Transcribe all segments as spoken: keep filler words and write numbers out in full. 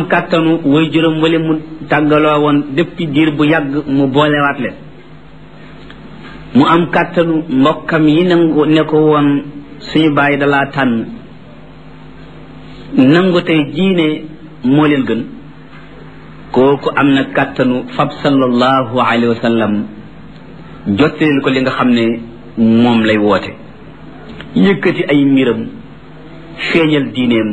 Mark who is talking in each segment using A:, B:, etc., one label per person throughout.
A: kàttanu way juróom wala mu tàggaloo woon depuis diir bu yàgg mu boolewaat leen mu am kàttanu mbokkam yi nangu ne ko woon suñu bàyyi dalaa tànn nangu tey jiine moo leen gën kooku am na kàttanu fab sallallahu alayhi wa sallam jottalil ko li nga xam ne moom lay woote yëkkati ay mbiram feeñal diineem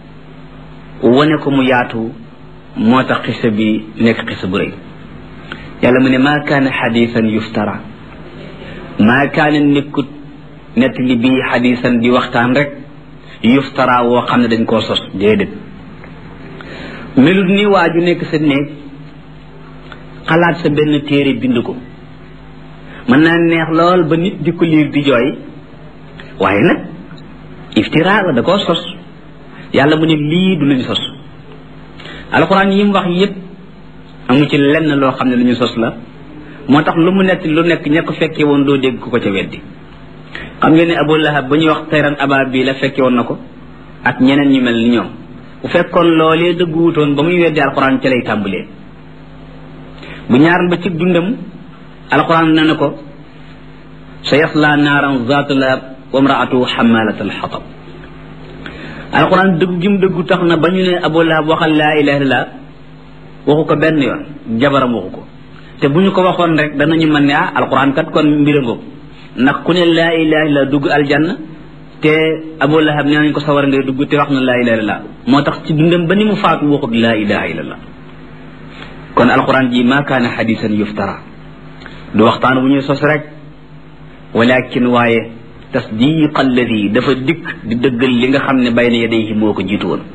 A: wane ko mu yaatu moo tax xisa bi nekk xisa bu rëy yàlla mu ne maa kaana xadiisan yuftara maa kaana nekkut nett li bii xadiisan di waxtaan rek yuftara woo xam ne dañ koo sos déedéet melut ni waaju nekk sa néeg xalaat sa benn téere bind ko mën naa neex lool ba nit di ko liir di jooy waaye nag iftira la da koo sos yàlla mu ne lii du lu ñu sos alxuraan yi mu wax yépp amu ci lenn loo xam ne lu ñu sos la moo tax lu mu nekk lu nekk ña ko fekkee woon doo dégg ku ko ca weddi xam ngeen ne Abu Lahab ba ñuy wax tayran aba bi la fekke woon na ko ak ñeneen ñu mel ni ñoom bu fekkoon loolee dëggu wutoon ba muy weddi alxuraan ca lay tàmbalee bu ñaaral ba ci dundam alxuraan na na ko sa yasla naaran zaata lahab wa imraatuhu xamalatal xatab alxuraan dëggu gi mu dëggu tax na ba ñu ne Abu Lahab waxal laa ilaha illallah waxu ko benn yoon jabaram waxu ko te bu ñu ko waxoon rek danañu mën ne ah alxuraan kat kon mbira ngoog ndax ku ne laa ilaha illallah dugg aljanna te Abu Lahab nee nañ ko sawar ngay dugg te wax na laa ilaha illallah moo tax ci dundam ba ni mu faatu waxut laa ilaha illallah kon alxuraan ji maa kaana xadiisan yuftara du waxtaan bu ñuy sos rek walakin waaye tasdiq alladi dafa dikk di dëggal li nga xam ne bayna yadayhi moo ko jiitu woon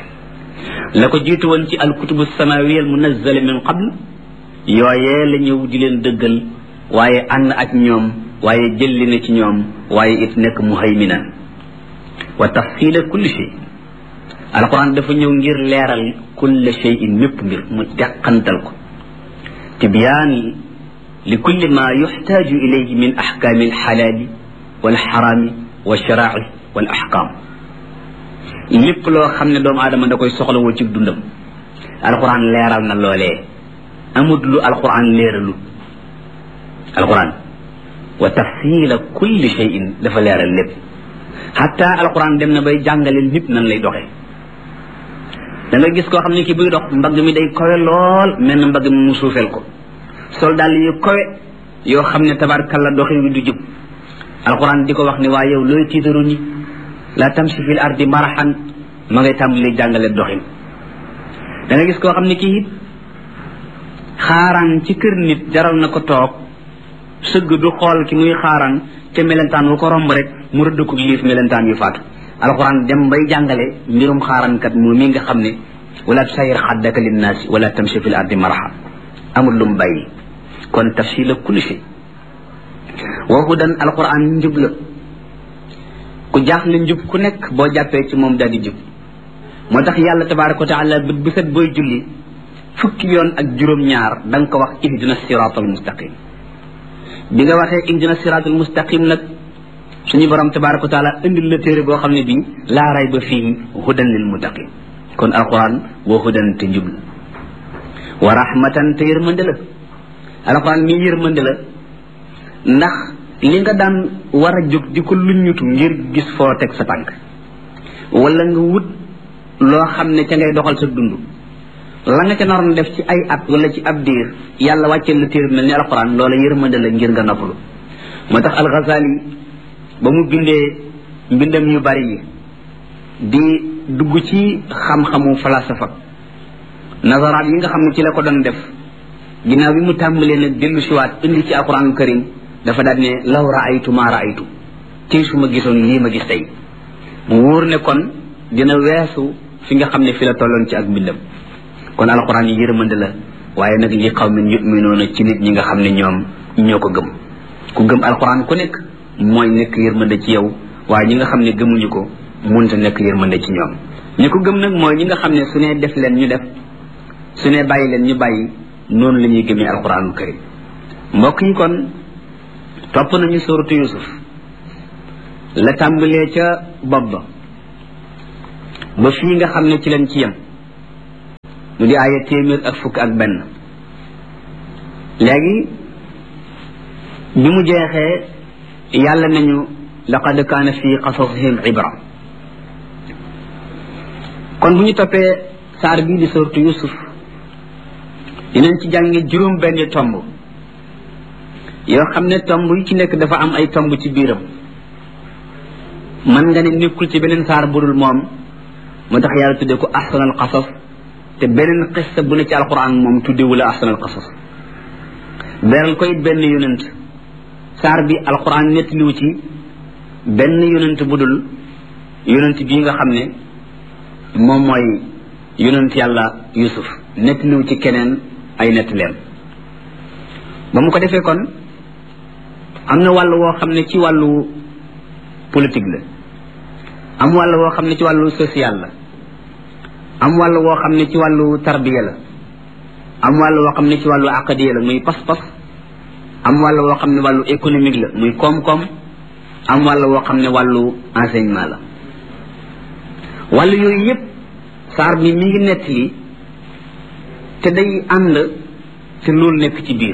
A: la ko jiitu woon ci alkutubu samawiya almunazzala min qabl yooyee la ñëw di leen dëggal waaye ànd ak ñoom waaye jëlli na ci ñoom waaye it nekk muhayminan wa tafsila kulli shay alquran dafa ñëw ngir leeral kulli shay'in mépp mbir mu teqantal ko tibyaan li kulli ma yuxtaaju ilayhi min axkaami alxalaali walxaraami walsharaaci wal axkaam lépp loo xam ne doomu aadama da koy soxla woo ci dundam alquran leeral na loolee amut lu alquran leeralu alquran wa tafsila kulli shay'in dafa leeral lépp xatta alquran dem na bay jàngale nit nan lay doxee da nga gis koo xam ne ki buy dox mbagg mi day kowe lool mel na mbagg mi mu suufeel ko sol daal yu kowe yoo xam ne tabarkalla doxin wi du jub alquran di ko wax ne waa yow looy tiitaru ni la tamshi fil ardi marahan ma ngay tàmbali jàngale doxin da nga gis koo xam ne kii it xaaraan ci kër nit jaral na ko toog sëgg du xool ki muy xaaraan te melentaan wu ko romb rek mu rëdd ko liif melentaan yu faatu alquran dem bay jàngale mbirum xaaraankat moom mi nga xam ne wala tusayir xaddaka linnaasi wala tamshi fil ardi maraha amul lu mu bàyyi kon tafsila kulli shay wa hudan alquran njub la ku jaaxle njub ku nekk boo jàppee ci moom daal di jub moo tax yàlla tabaraka wa taala bët bu set booy julli fukki yoon ak juróom-ñaar da nga ko wax ihdina siratal mustaqim bi nga waxee ihdina siratal mustaqim nag suñu borom tabaraka wa taala indil la téere boo xam ne bii laa rayba fiihi hudan lil muttaqin kon alquran wa hudan te njub la wa rahmatan te yërmande la alquran mi yërmande la ndax li nga daan war a jóg di ko luññutu ngir gis foo teg sa tànk wala nga wut loo xam ne ca ngay doxal sa dund la nga ca naroon def ci ay at wala ci ab diir yàlla wàcceel la téere mel ni alquran loola yërmande la ngir nga noppalu moo tax alxazali ba mu bindee mbindam yu bari yi di dugg ci xam-xamu falasafa nazaraat yi nga xam ne ci la ko doon def ginnaaw bi mu tàmbalee nag dellu siwaat indi ci alquranul karim dafa daal ne law raaytu maa raaytu tey su ma gisoon lii ma gis tey mu wóor ne kon dina weesu fi nga xam ne fi la tolloon ci ak mbindam kon alquran yi yërmande la waaye nag li qawmin yu'minuuna ci nit ñi nga xam ne ñoom ñoo ko gëm ku gëm alquran ku nekk mooy nekk yërmande ci yow waaye ñi nga xam ne gëmuñu ko mënta nekk yërmande ci ñoom ñi ko gëm nag mooy ñi nga xam ne su ne def leen ñu def su ne bàyyi leen ñu bàyyi noonu la ñuy gëmee alquranul karim mbokk yi kon topp nañu suratu yusuf la tàmbalee ca bopp ba ba fii nga xam ne ci leen ci yem mu di aaya téeméer ak fukk ak benn léegi bi mu jeexee yàlla nañu laqad kaana fi qasasihim ibra kon bu ñu toppee saar bii di sooratu Yusuf dinañ ci jànge juróom benn tomb yoo xam ne tomb yi ci nekk dafa am ay tomb ci biiram man nga ne nekkul ci beneen saar budul moom moo tax yàlla tuddee ko ahsanal qasas te beneen xissa bu ne ci alquran moom tuddewula ahsanal qasas beral ko it benn yonent saar bi alquran nettaliwu ci benn yonent budul yonent bii nga xam ne moom mooy yonent yàlla Yusuf nettaliwu ci keneen ay nettaleem ba mu ko defee kon am na wàll woo xam ne ci wàllu politique la am wàll woo xam ne ci wàllu social la am wàll woo xam ne ci wàllu tarbiya la am wàll woo xam ne ci wàllu aqadiya la muy pas-pas am wàll woo xam ne wàllu économique la muy koom-koom am wàll woo xam ne wàllu enseignement la wàll yooyu yëpp saar bi mi ngi nettali te day ànd te loolu nekk ci biir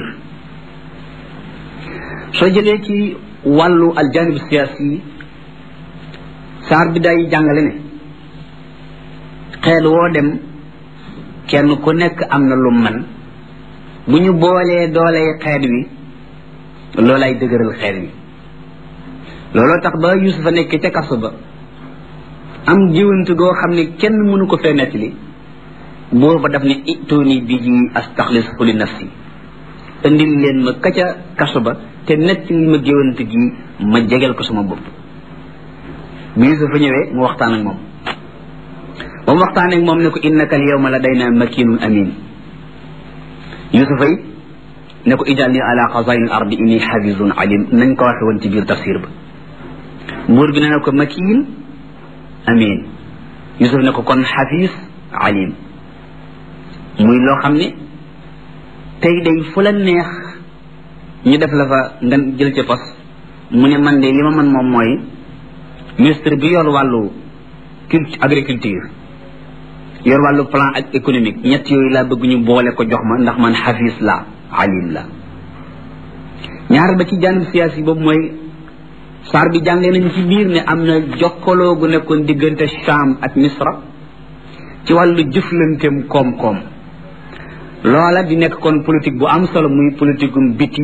A: soo jëlee ci wàllu aljanib siyaasi saar bi day jàngale ne xeet woo dem kenn ku nekk am na lu man bu ñu boolee doolee xeet wi loolay dëgëral xeet wi looloo tax ba Yusufa nekk ca kaso ba am jiwant goo xam ne kenn mënu ko fee nettali buur ba daf ne itooni bi ji astaxlisu li nafsi indil leen ma ka ca kaso ba te nettali ma géwant gi ma jegel ko sama bopp bi Yusufa ñëwee mu waxtaan ak moom ba mu waxtaan ak moom ne ko innaka al yawma ladayna makinun amin Yusufa yi ne ko ij'alni ala xazaini al ardi inni xafizun alim nañ ko waxe woon ci biir tafsir ba buur bi ne ne ko makin amin Yusuf ne ko kon xafiz alim muy loo xam ne tey day fu la neex ñu def la fa nga jël ca pos mu ne man de li ma mën moom mooy ministre bi yor wàllu culture agriculture yor wàllu plan ak économique ñett yooyu laa bëgg ñu boole ko jox ma ndax man xafiz la alim la ñaar ba ci janib siyaasi boobu mooy saar bi jàngee nañ ci biir ne am na jokkaloo gu nekkoon diggante Sham ak Misra ci wàllu jëflanteem koom-koom loola di nekk kon politique bu am solo muy politique gum biti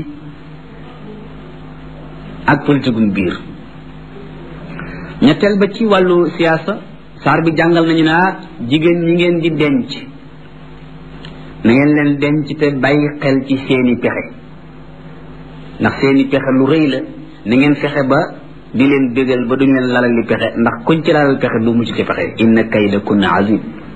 A: ak politique gum biir ñetteel ba ci wàllu siyaasa saar bi jàngal nañu naa jigéen ñi ngeen di denc na ngeen leen denc te bàyyi xel ci seeni pexe ndax seeni pexe lu rëy la na ngeen fexe ba di leen bégal ba duñ leen lalal li pexe ndax kuñ ci lalal pexe du mucc ci pexe inna kayda kunna azim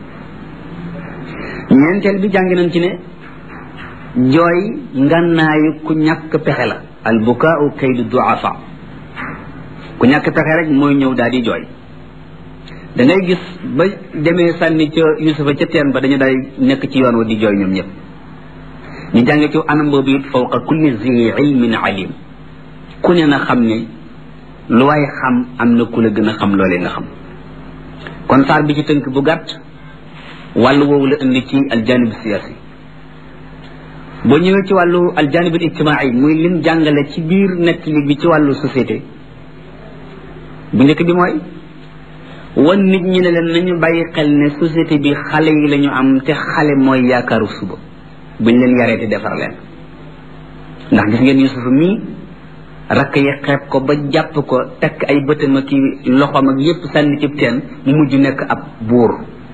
A: ñeenteel bi jàng nañ ci ne jooy ngannaayu ku ñàkk pexe la al bukaau kaydu duafa ku ñàkk pexe rek mooy ñëw daal di jooy da ngay gis ba demee sànni ca Yusufa ca teen ba dañu daal nekk ci yoon wa di jooy ñoom ñëpp ñu jànge ci anam boobu it fawqa kulli zi ilmin alim ku ne na xam ne lu waay xam am na ku la gën a xam loolee nga xam kon saar bi ci tënk bu gàtt wàllu woowu la indi ci aljanib siyaasi boo ñëwee ci wàllu aljanib al ijtimaai muy lim jàngale ci biir nettali bi ci wàllu société bu njëkk bi mooy wan nit ñi ne leen nañu bàyyi xel ne société bi xale yi la ñu am te xale mooy yaakaaru suba buñ leen yaree te defar leen ndax gis ngeen Yusufa mii rakk yi xeeb ko ba jàpp ko tekk ay bëtam ak loxoom ak yépp sànni cib teen mu mujj nekk ab buur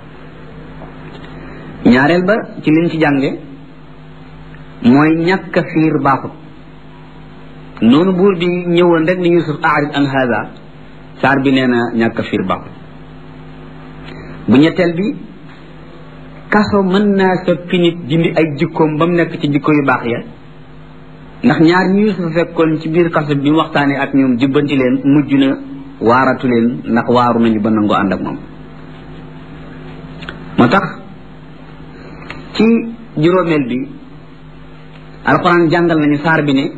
A: ñaareel ba ci liñ ci jànge mooy ñàkk fiir baaxut noonu buur bi ñëwoon rek ni Yusuf aarid an hada saar bi nee na ñàkk fiir baaxut bu ñetteel bi kaso mën naa soppi nit dindi ay jikkoom ba mu nekk ci jikko yu baax ya ndax ñaar ñu Yusuf fekkoon ci biir kaso bi mu waxtaanee ak ñoom jubbanti leen mujj na waaratu leen ndax waaru nañu ba nangoo ànd ak moom moo tax ci juróomeel bi alxuraan jàngal nañu saar bi ne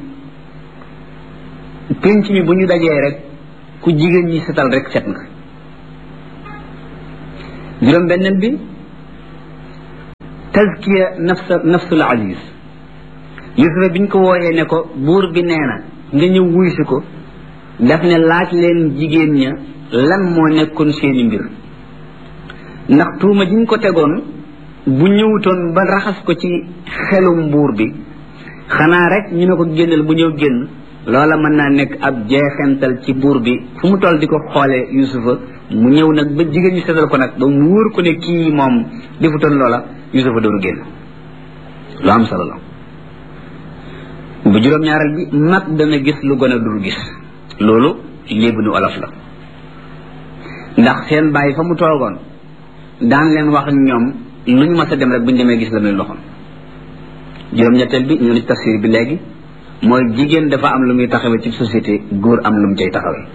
A: pénc mi bu ñu dajee rek ku jigéen ñi setal rek set nga juróom benneel bi tazkiya nafsa nafsul aziz Yusufa biñ ko wooyee ne ko buur bi nee na nga ñëw wuy si ko daf ne laaj leen jigéen ña lan moo nekkoon seeni mbir ndax tuuma jiñ ko tegoon bu ñëwutoon ba raxas ko ci xelum buur bi xanaa rek ñu ne ko génnal bu ñëw génn loola mën naa nekk ab jeexental ci buur bi fu mu toll di ko xoolee Yusufa mu ñëw nag ba jigéen ñu seetal ko nag ba mu wóor ko ne kii moom defutoon loola Yusufa dooru génn lu am solo la bu juróom-ñaareel bi mag dana gis lu gën a dul gis loolu léebu nu olof la ndax seen bàyyi fa mu toogoon daan leen wax ak ñoom lu ñu mas a dem rek bu ñu demee gis la muy loxoon juróom-ñetteel bi ñu ci tafsir bi léegi mooy jigéen dafa am lu muy taxawee ci société góor am lu mu cay taxawee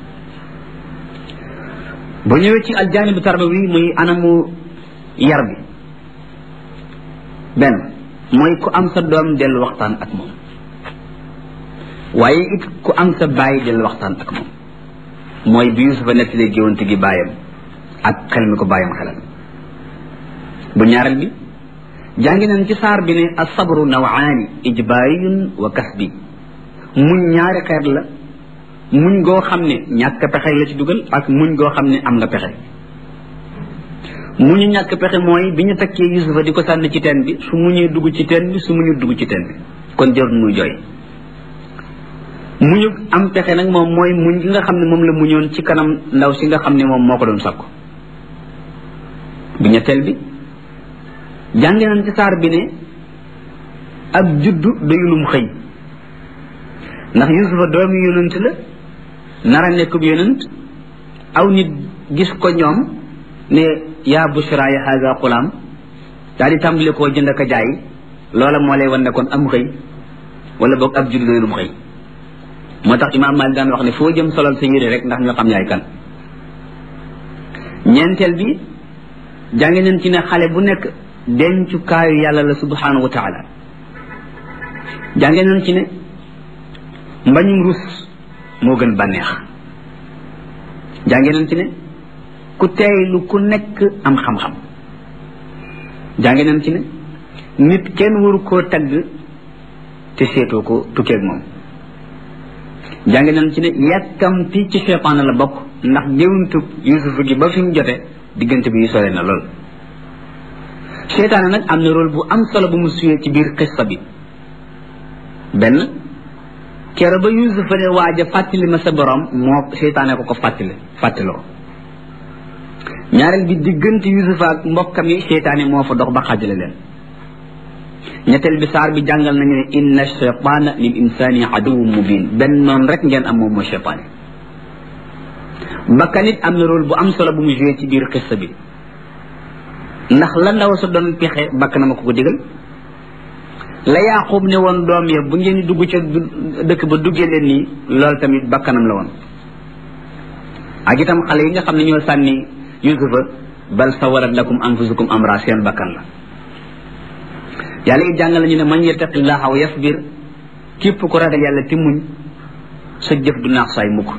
A: bu ñëwee ci aljaanibu tarbawi muy anamu yar bi benn mooy ku am sa doom dellu waxtaan ak moom waaye it ku am sa bàyyi dellu waxtaan ak moom mooy bi Yusufa nettalee géwante gi bàyyam ak xel mi ko bàyyam xelal bu ñaareel bi jàngi nañ ci saar bi ne as-sabru nawaani ijbaariyun wa kasbi muñ ñaari xeet la muñ goo xam ne ñàkk pexe la ci dugal ak muñ goo xam ne am nga pexe muñu ñàkk pexe mooy bi ñu takkee Yusufa di ko sànni ci teen bi su muñee dugg ci teen bi su muñu dugg ci teen bi kon jarul muy jooy muñu am pexe nag moom mooy muñ gi nga xam ne moom la muñoon ci kanam ndaw si nga xam ne moom moo ko doon sakku bu ñetteel bi jànge nañ ci saar bi ne ab juddu doyulum xëy ndax Yusufa doomi yonent la nar a nekk bu yonent aw nit gis ko ñoom ne yaa bushra ya haza xulaam daal di tàmbali koo jënd ak a jaay loola moo lay wan ne kon am xëy wala boog ab juddu doyulum xëy moo tax imaam Maalik daan wax ne foo jëm solal sa yére rek ndax ñoo xam yaay kan ñeenteel bi jànge nañ ci ne xale bu nekk dencukaayu yàlla la subhanahu wa taala jànge nañ ci ne mbañum rus moo gën bànneex jànge nañ ci ne ku teeylu ku nekk am xam-xam jànge nañ ci ne nit kenn waru koo tagg te seetoo ko tukkeeg moom jànge nañ ci ne yàkkamti ci seytaane la bokk ndax géwantub Yusufa gi ba fi mu jote diggante bi yu sore na lool seytaane nag am na rôle bu am solo bu mu suyee ci biir xissa bi benn kero ba Yusufa ne waaja fàttali ma sa borom moo seytaane ko ko fàttali fàttaloo ñaareel bi diggante Yusufa ak mbokkam yi seytaane moo fa dox ba xaajale leen ñetteel bi saar bi jàngal nañu ne inna shaytaana lil insani aduwwun mubin benn noonu rek ngeen am moom mooy seytaane bakkan it am na rôle bu am solo bu mu joué ci biir xissa bi ndax la ndaw sa doon pexe bakk na ma ko ko digal la Yaaqub ne woon doom ya bu ngeen dugg ca dëkk ba duggee leen nii loolu tamit bakkanam la woon ak itam xale yi nga xam ne ñoo sànni Yusufa bal sawarat lakum anfusukum amra seen bakkan la yàlla it jàngal nañu ne man yattaqillaha wa yasbir képp ko ragal yàlla ti muñ sa jëf du naax saay mukk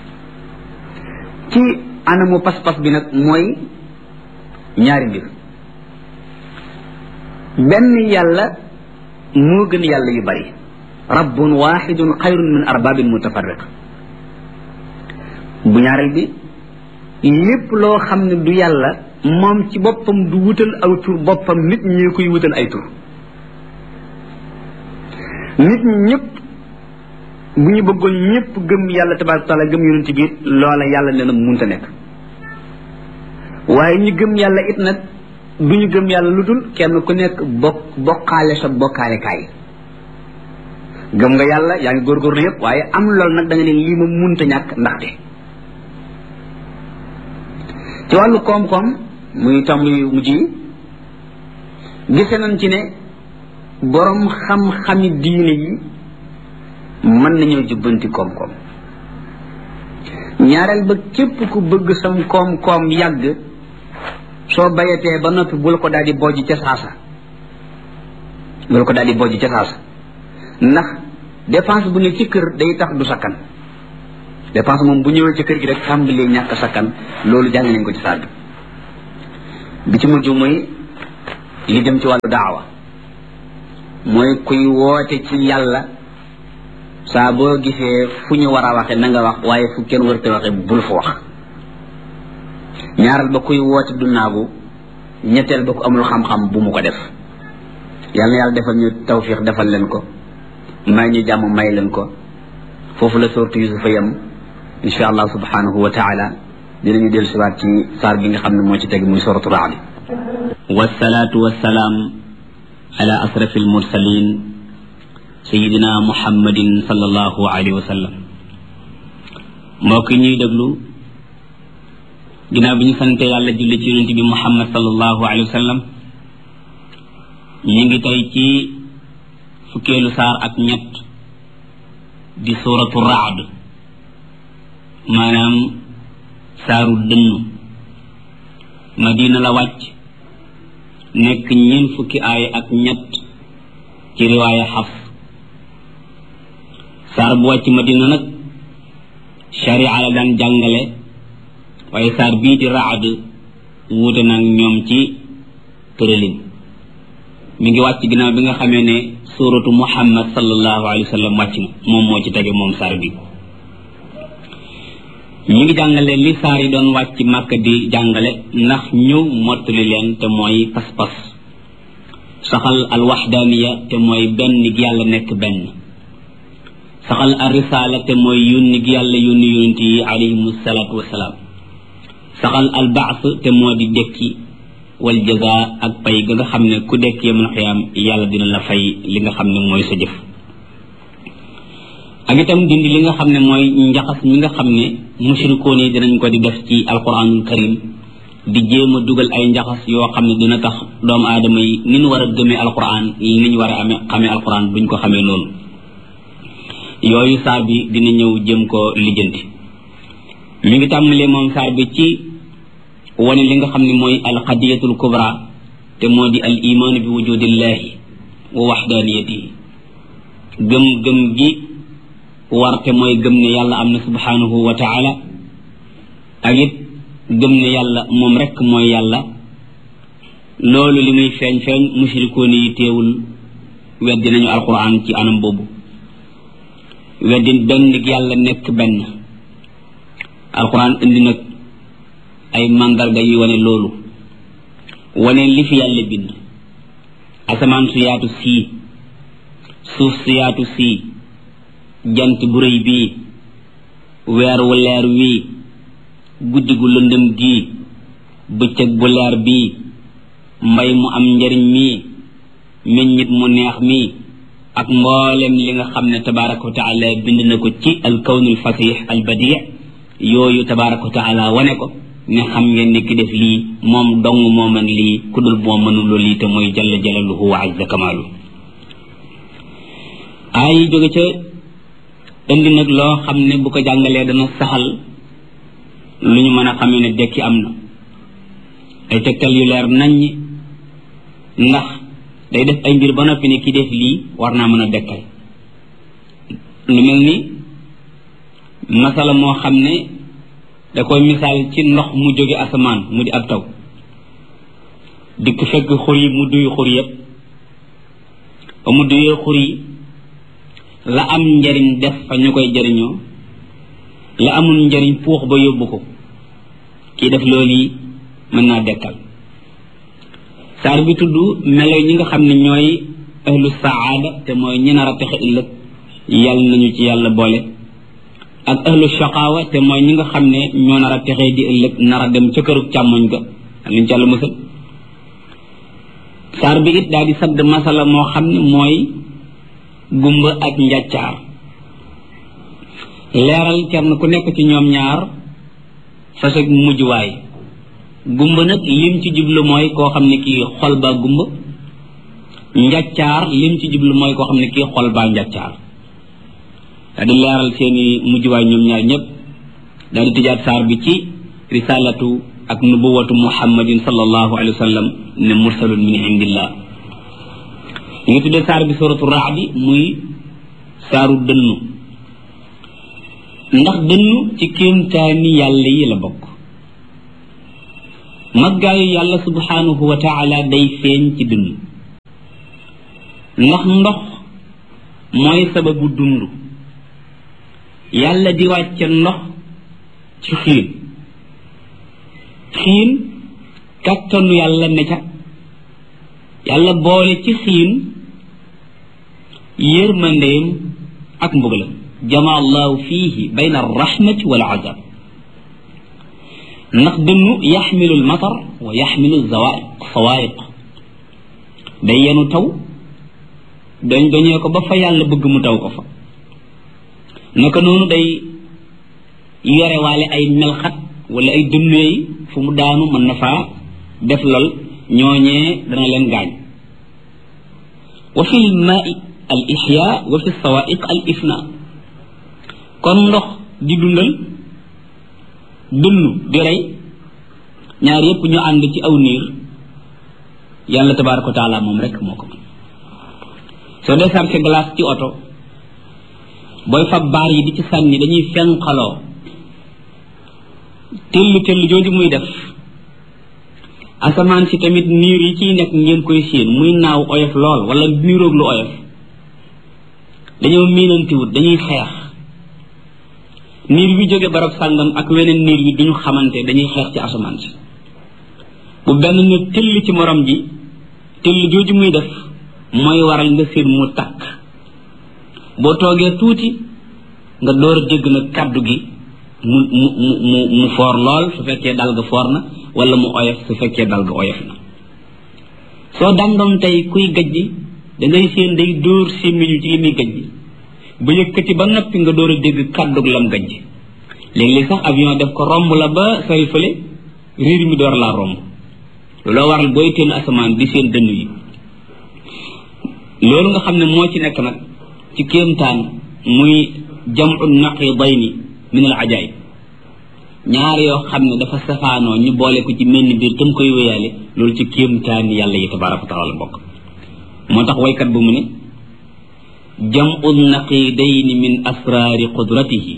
A: ci anamu pas-pas bi nag mooy ñaari mbir benn yàlla moo gën yàlla yu bari rabbun waxidun xayrun min arbabin mutafarriq bu ñaareel bi lépp loo xam ne du yàlla moom ci boppam du wutal aw tur boppam nit ñi koy wutal ay tur nit ñi ñëpp bu ñu bëggoon ñëpp gëm yàlla tabaaraka taala gëm yonent bi loola yàlla nee na munta nekk waaye ñu gëm yàlla it nag du ñu gëm yàlla lu dul kenn ku nekk bokk bokkaale sa bokkaale kaay gëm nga yàlla yaa ngi góorgóorlu yëpp waaye am loolu nag da nga ne lii ma munta ñàkk ndaxte ci wàllu koom-koom muy tomb yu mujj yi gise nañ ci ne borom xam-xami diine yi mën nañoo jubbanti koom-koom ñaareel ba képp ku bëgg sam koom-koom yàgg soo bayatee ba noppi bul ko daal di bojj ca saasa bul ko daal di bojj ca saasa ndax dépense bu ne ci kër day tax du sakkan dépense moom bu ñëwee ci kër gi rek tàmbalee ñàkk sakkan loolu jàng nañ ko ci saar bi bi ci mujj mooy li dem ci wàllu daawa mooy kuy woote ci yàlla saa boo gisee fu ñu war a waxe na nga wax waaye fu kenn warute waxe bul fa wax ñaaral ba kuy woote du naagu ñetteel ba ku amul xam-xam bu mu ko def yàlla na yàlla defal ñu tawfiq defal leen ko may ñu jàmm may leen ko foofu la sourate Yusufa yam insha allah subhanahu wa taala dinañu dellu siwaat ci saar bi nga xam ne moo ci teg muy sourate Ra'd wasalaatu wasalaam ala asrafi almursalin sayidina muhammadin sallallahu alayhi wa sallam mbokk ñuy déglu ginnaaw bi ñu sante yàlla julli ci yonent bi muhammad sallallahu alayhi wa sallam ñu ngi tey ci fukkeelu saar ak ñett di suratu Ra'd maanaam saaru dënnu madina la wàcc nekk ñeent fukki aaya ak ñett ci riwaaya Hafs saar bu wàcc madina nag sharia la daan jàngale waaye saar bii di Ra'd wuute nag ñoom ci tëralin mi ngi wàcc ginnaaw bi nga xamee ne suratu muhammad sallallahu alayhi wa sallam wàcc na moom moo ci tege moom saar bi ñi ngi jàngale li saar yi doon wàcc Màkka di jàngale ndax ñëw mottali leen te mooy pas-pas saxal al waxdaaniya te mooy benn gi yàlla nekk benn saxal al risaala te mooy yónni gi yàlla yónni yónent yi alayhimu salaatu wasalaam saxal al baas te moo di dekki wal jaza ak pay ga nga xam ne ku dekk yamal xiyaam yàlla dina la fay li nga xam ne mooy sa jëf ak itam dindi li nga xam ne mooy njaxas mi nga xam ne mushrikoon yi dinañ ko di def ci alquranul karim di jéem a dugal ay njaxas yoo xam ne dina tax doomu aadama yi ni ñu war a gëmee alquran ni ñu war a amee xamee alquran buñ ko xamee noonu yooyu saar bi dina ñëw jëm ko lijjanti mi ngi tàmbalee moom saar bi ci wane li nga xam ne mooy alqadiyatul kubra te moo di al imaanu bi wujudillahi wa waxdaaniyatihi gëm gëm gi warte mooy gëm ne yàlla am na subhanahu wa taala ak it gëm ne yàlla moom rek mooy yàlla loolu li muy feeñ feeñ mushrikoon yi teewul weddi nañu alquran ci anam boobu weddi benn yàlla nekk benn alquran indi nag ay mandarga yi wane loolu wane li fi yàlla bind asamaan su yaatu sii suuf su yaatu sii jant bu rëy bii weer wu leer wii guddi gu lëndëm gii bëccëg bu leer bii mbay mu am njariñ mii meññit mu neex mii ak mboolem li nga xam ne tabaraka wa taala bind na ko ci al kawnul fasih al badi yooyu tabaraka wa taala wane ko ne xam ngeen ne ki def lii moom dong moo mën lii ku dul moo mënuloo lii te mooy jalla jalaluhu wa azza kamaalu ay jóge ca indi nag loo xam ne bu ko jàngalee dana saxal lu ñu mën a xamee ne dekki am na ay tegtal yu leer naññ ndax day def ay mbir ba noppi ne ki def lii war naa mën a dekkal lu mel ni masala moo xam ne da koy misaal ci ndox mu jóge asamaan mu di ab taw dikk fekk xur yi mu duy xur yépp ba mu duyee xur yi la am njariñ def fa ñu koy jariñoo la amul njariñ puux ba yóbbu ko kii def loolu yi mën naa dekkal saar bi tudd melo ñi nga xam ne ñooy ahlu saada te mooy ñi nar a texe ëllëg yàlla nañu ci yàlla boole ak ahlu shaqaawa te mooy ñi nga xam ne ñoo nar a texe di ëllëg nar a dem ca kërug càmmoñ ga liñ ci yàlla musal saar bi it daal di sadd masala moo xam ne mooy gumba ak njàccaar leeral kenn ku nekk ci ñoom ñaar fasag mujjuwaay gumba nag lim ci jublu mooy koo xam ne kii xol baa gumba njàccaar lim ci jublu mooy koo xam ne kii xol baa njàccaar daal di leeral seeni mujjuwaay ñoom ñaar ñëpp daal di tëjaat saar bi ci risalatu ak nubuwatu muhammadin sallallahu alayhi wa sallam ne mursalun min indillah ñu ngi tuddee saar bi suratu Ra'd muy saaru dënnu ndax dënnu ci kéemtaani yàlla yi la bokk maggaayu yàlla subhanahu wa taala day feeñ ci dund ndax ndox mooy sababu dund yàlla di wàcce ndox ci xiin xiin kattanu yàlla ne ca yàlla boole ci xiin yërmandeem ak mbugalam jama allahu fiihi bayna arrahmati wal azab ndax dënnu yaxmilu almatar wa yaxmilu sawaiq day yenu taw dañ dañee ko ba fa yàlla bëgg mu taw ko fa naka noonu day yore waale ay melxat wala ay dënneey fu mu daanu mën na faa def lol ñooñee dana leen gaañ wa fi lmaai al ihya wa fi sawaiq al ifna kon ndox di dundal dënnu di rey ñaar yépp ñu ànd ci aw niir yàlla tabaraka wa taala moom rek moo ko mën soo dee sarse glace ci oto booy fab baar yi di ci sànni dañuy fenqaloo tëll tëll jooju muy def asamaan si tamit niir yi ciy nekk ngeen koy séen muy naaw oyof lool wala niiroog lu oyof dañoo miinantiwut dañuy xeex niir bi jóge barab sàngam ak weneen niir bi duñu xamante dañuy xeex ci asamaan si bu benn ne tëll ci morom ji tëll jooju muy def mooy waral nga séen mu takk boo toogee tuuti nga door a dégg nag kàddu gi mu mu mu mu foor lool su fekkee dal ga foor na wala mu oyof su fekkee dal ga oyof na soo dàndoom tey kuy gajji dangay séen day dóor sémmiñu ci li muy gajji ba yëkkati ba noppi nga door a dégg kàddug lam gajji léeg-léeg sax avion def ko romb la ba sori fële riir mi door laa romb looloo waral booy teen asamaan di seen dënn yi loolu nga xam ne moo ci nekk nag ci kéemtaan muy jamu naqidayni min al ajaib ñaar yoo xam ne dafa safaanoo ñu boole ko ci menn biir tam koy wéyaale loolu ci kéemtaan yàlla yi tabaraka wa taala bokk moo tax waykat bu mu ne jamu naqidayni min asraari qudratihi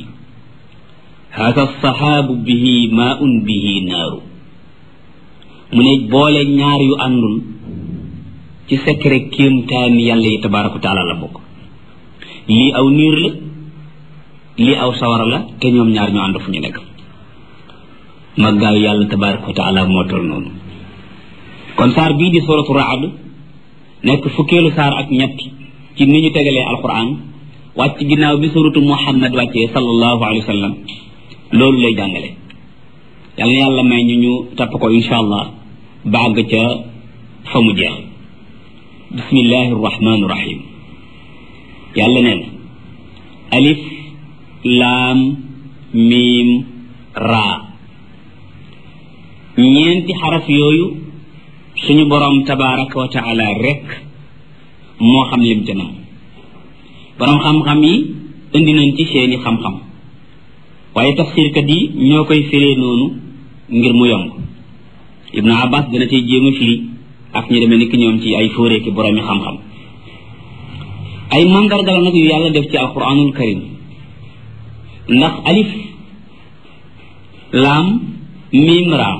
A: hada sahaabu bihi maun bihi naaru mu ne boole ñaar yu àndul ci secret kéemtaan yàlla yi tabaraka wa taala la bokk lii aw niir la lii aw sawara la te ñoom ñaar ñu ànd fu ñu nekk maggaayu yàlla tabaraka wa taala moo toll noonu kon saar bii di suratu raad nekk fukkeelu saar ak ñett ci ni ñu tegalee alquran wàcc ginnaaw bi suratu muhammad wàccee sallallahu alayhi wa sallam loolu lay jàngale yàlla na yàlla may ñu ñu tapp ko insha allah bàgg ca fa mu jeex bismillahi rahmani rahim yàlla nee na alif laam miim raa ñeenti xaraf yooyu suñu borom tabaraka wa taala rek moo xam lim ca nam borom xam-xam yi indi nañ ci seeni xam-xam waaye tafsirkat yi ñoo koy firee noonu ngir mu yomb ibnu abbas dana tey jéem a firi ak ñu demee ni ki ñoom ci ay fóoree ki boroomi xam-xam ay mandarga la nag yu yàlla def ci alquranul karim ndax alif laam miim raa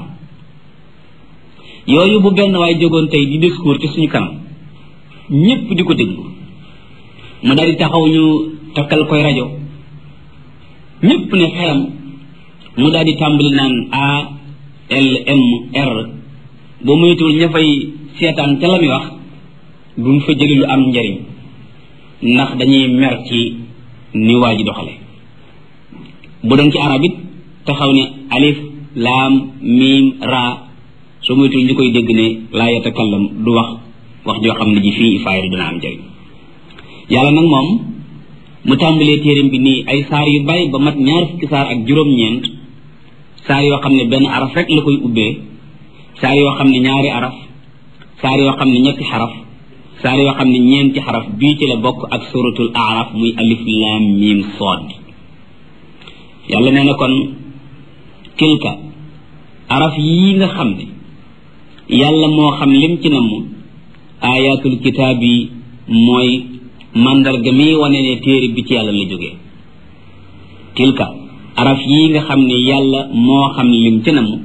A: yooyu bu benn waay jógoon tey di discours ci suñu kanam ñépp di ko déglu mu daal di taxaw ñu takkal koy rajo ñépp ne xeram mu daal di tàmbali naan A L M R boo moytuwul ña fay seetaan ca la muy wax duñ fa jëli lu am njariñ ndax dañuy mer ci ni waa ji doxale bu doon ci arab it taxaw ne alif laam miim raa soo moytuwul ñu koy dégg ne laa yatakallam du wax wax joo xam ne ji fii ifaayir dina am njariñ yàlla nag moom mu tàmbalee téeram bi nii ay saar yu bari ba mat ñaar fukki saar ak juróom-ñeent saar yoo xam ne benn araf rek la koy ubbee saar yoo xam ne ñaari araf saar yoo xam ne ñetti xaraf saar yoo xam ne ñeenti xaraf bii ci la bokk ak suratul araf muy alif lam mim sood yàlla nee na kon tilka araf yii nga xam ne yàlla moo xam lim ci namm ayatul kitaab yi mooy mandarga mi wane ne téere bi ci yàlla la jógee tilka araf yii nga xam ne yàlla moo xam lim ci namm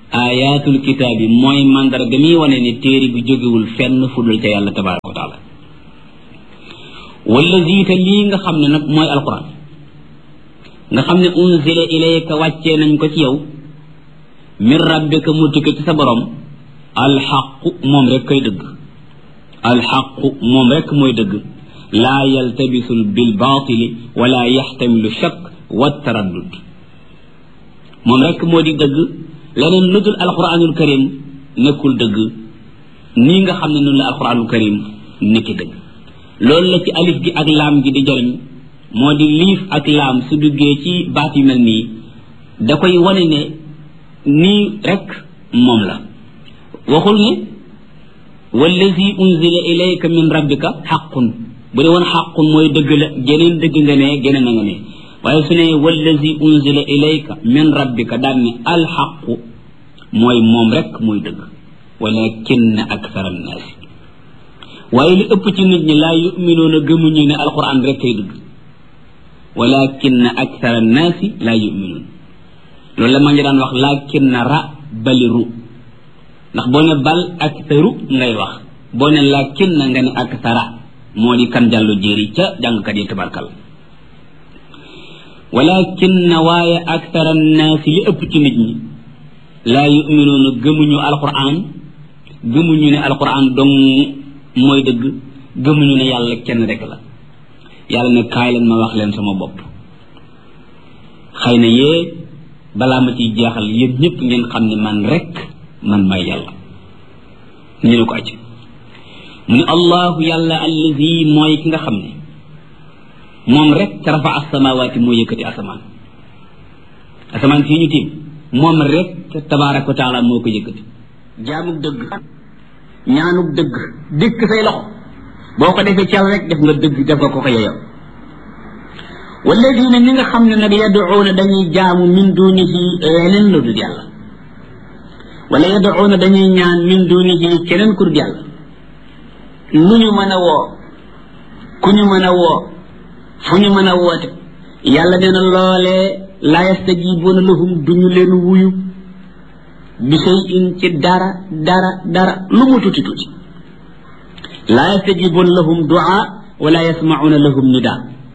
A: ayatul kitaabi mooy mandar ga muy wane ne téere bi jógewul fenn fudul ca yàlla tabaraka wa taala wallazi te lii nga xam ne nag mooy alquran nga xam ne unzila ilayka wàccee nañ ko ci yow min rabbika mu tukke ci sa borom alxaqu moom rek koy dëgg alxaqu moom rek mooy dëgg laa yaltabisul bil baatili wala yaxtamilu shakk wa taraddud moom rek moo di dëgg leneen lu dul alquranul karim nekkul dëgg nii nga xam ne noonu la alquranul karim nekki dëgg loolu la ci alif gi ak laam gi di jariñ moo di liif ak laam su duggee ci baat yu mel nii da koy wane ne nii rek moom la waxul ne wallazi unzila ilayka min rabbika xaqun bu dee woon xaqun mooy dëgg la geneen dëgg nga ne geneen na nga ne waaye su ne wallazi unzila ilayka min rabbika daan ne alxaqu mooy moom rek mooy dëgg walakinna akthara annaasi waaye li ëpp ci nit ñi laa yuminuuna gëmuñu ne alquran rek kay dëgg walakinna akthara annaasi laa yuminuun loolu la ma ngi daan wax lakinna ra baliru ndax boo ne bal aktharu ngay wax boo ne lakinna nga ne akthara moo di kan jàllu jéeri ca jàngkat yi tabarkal walakinna waaye akthara annaasi li ëpp ci nit ñi laa yuminuuna gëmuñu alquran gëmuñu ne alquran dong mooy dëgg gëmuñu ne yàlla kenn rek la yàlla ne kaay leen ma wax leen sama bopp xëy na yee balaa ma ciy jeexal yéen ñëpp ngeen xam ne man rek man may yàlla ñu ne ko acc mu ne allahu yàlla allazi mooy ki nga xam ne moom rek rafa asamawaati moo yëkkati asamaan asamaan fii ñu tiim moom rek tabaraka wa taala moo ko yëkkati jaamug dëgg ñaanug dëgg dikk say loxo boo ko defee ci yàlla rek def nga dëgg def nga ko ko yeyow walladina ñi nga xam ne nag yaduuna dañuy jaamu min dunihi leneen lu dul yàlla wala yaduuna dañuy ñaan min dunihi keneen ku dul yàlla lu ñu mën a woo ku ñu mën a woo fu ñu mën a woote yàlla nee na loolee laa yastajibuuna lahum duñu leen wuyu bi shay'in ci dara dara dara lu mu tuuti tuuti laa yastajibuuna lahum du'a wala yasma'una lahum nida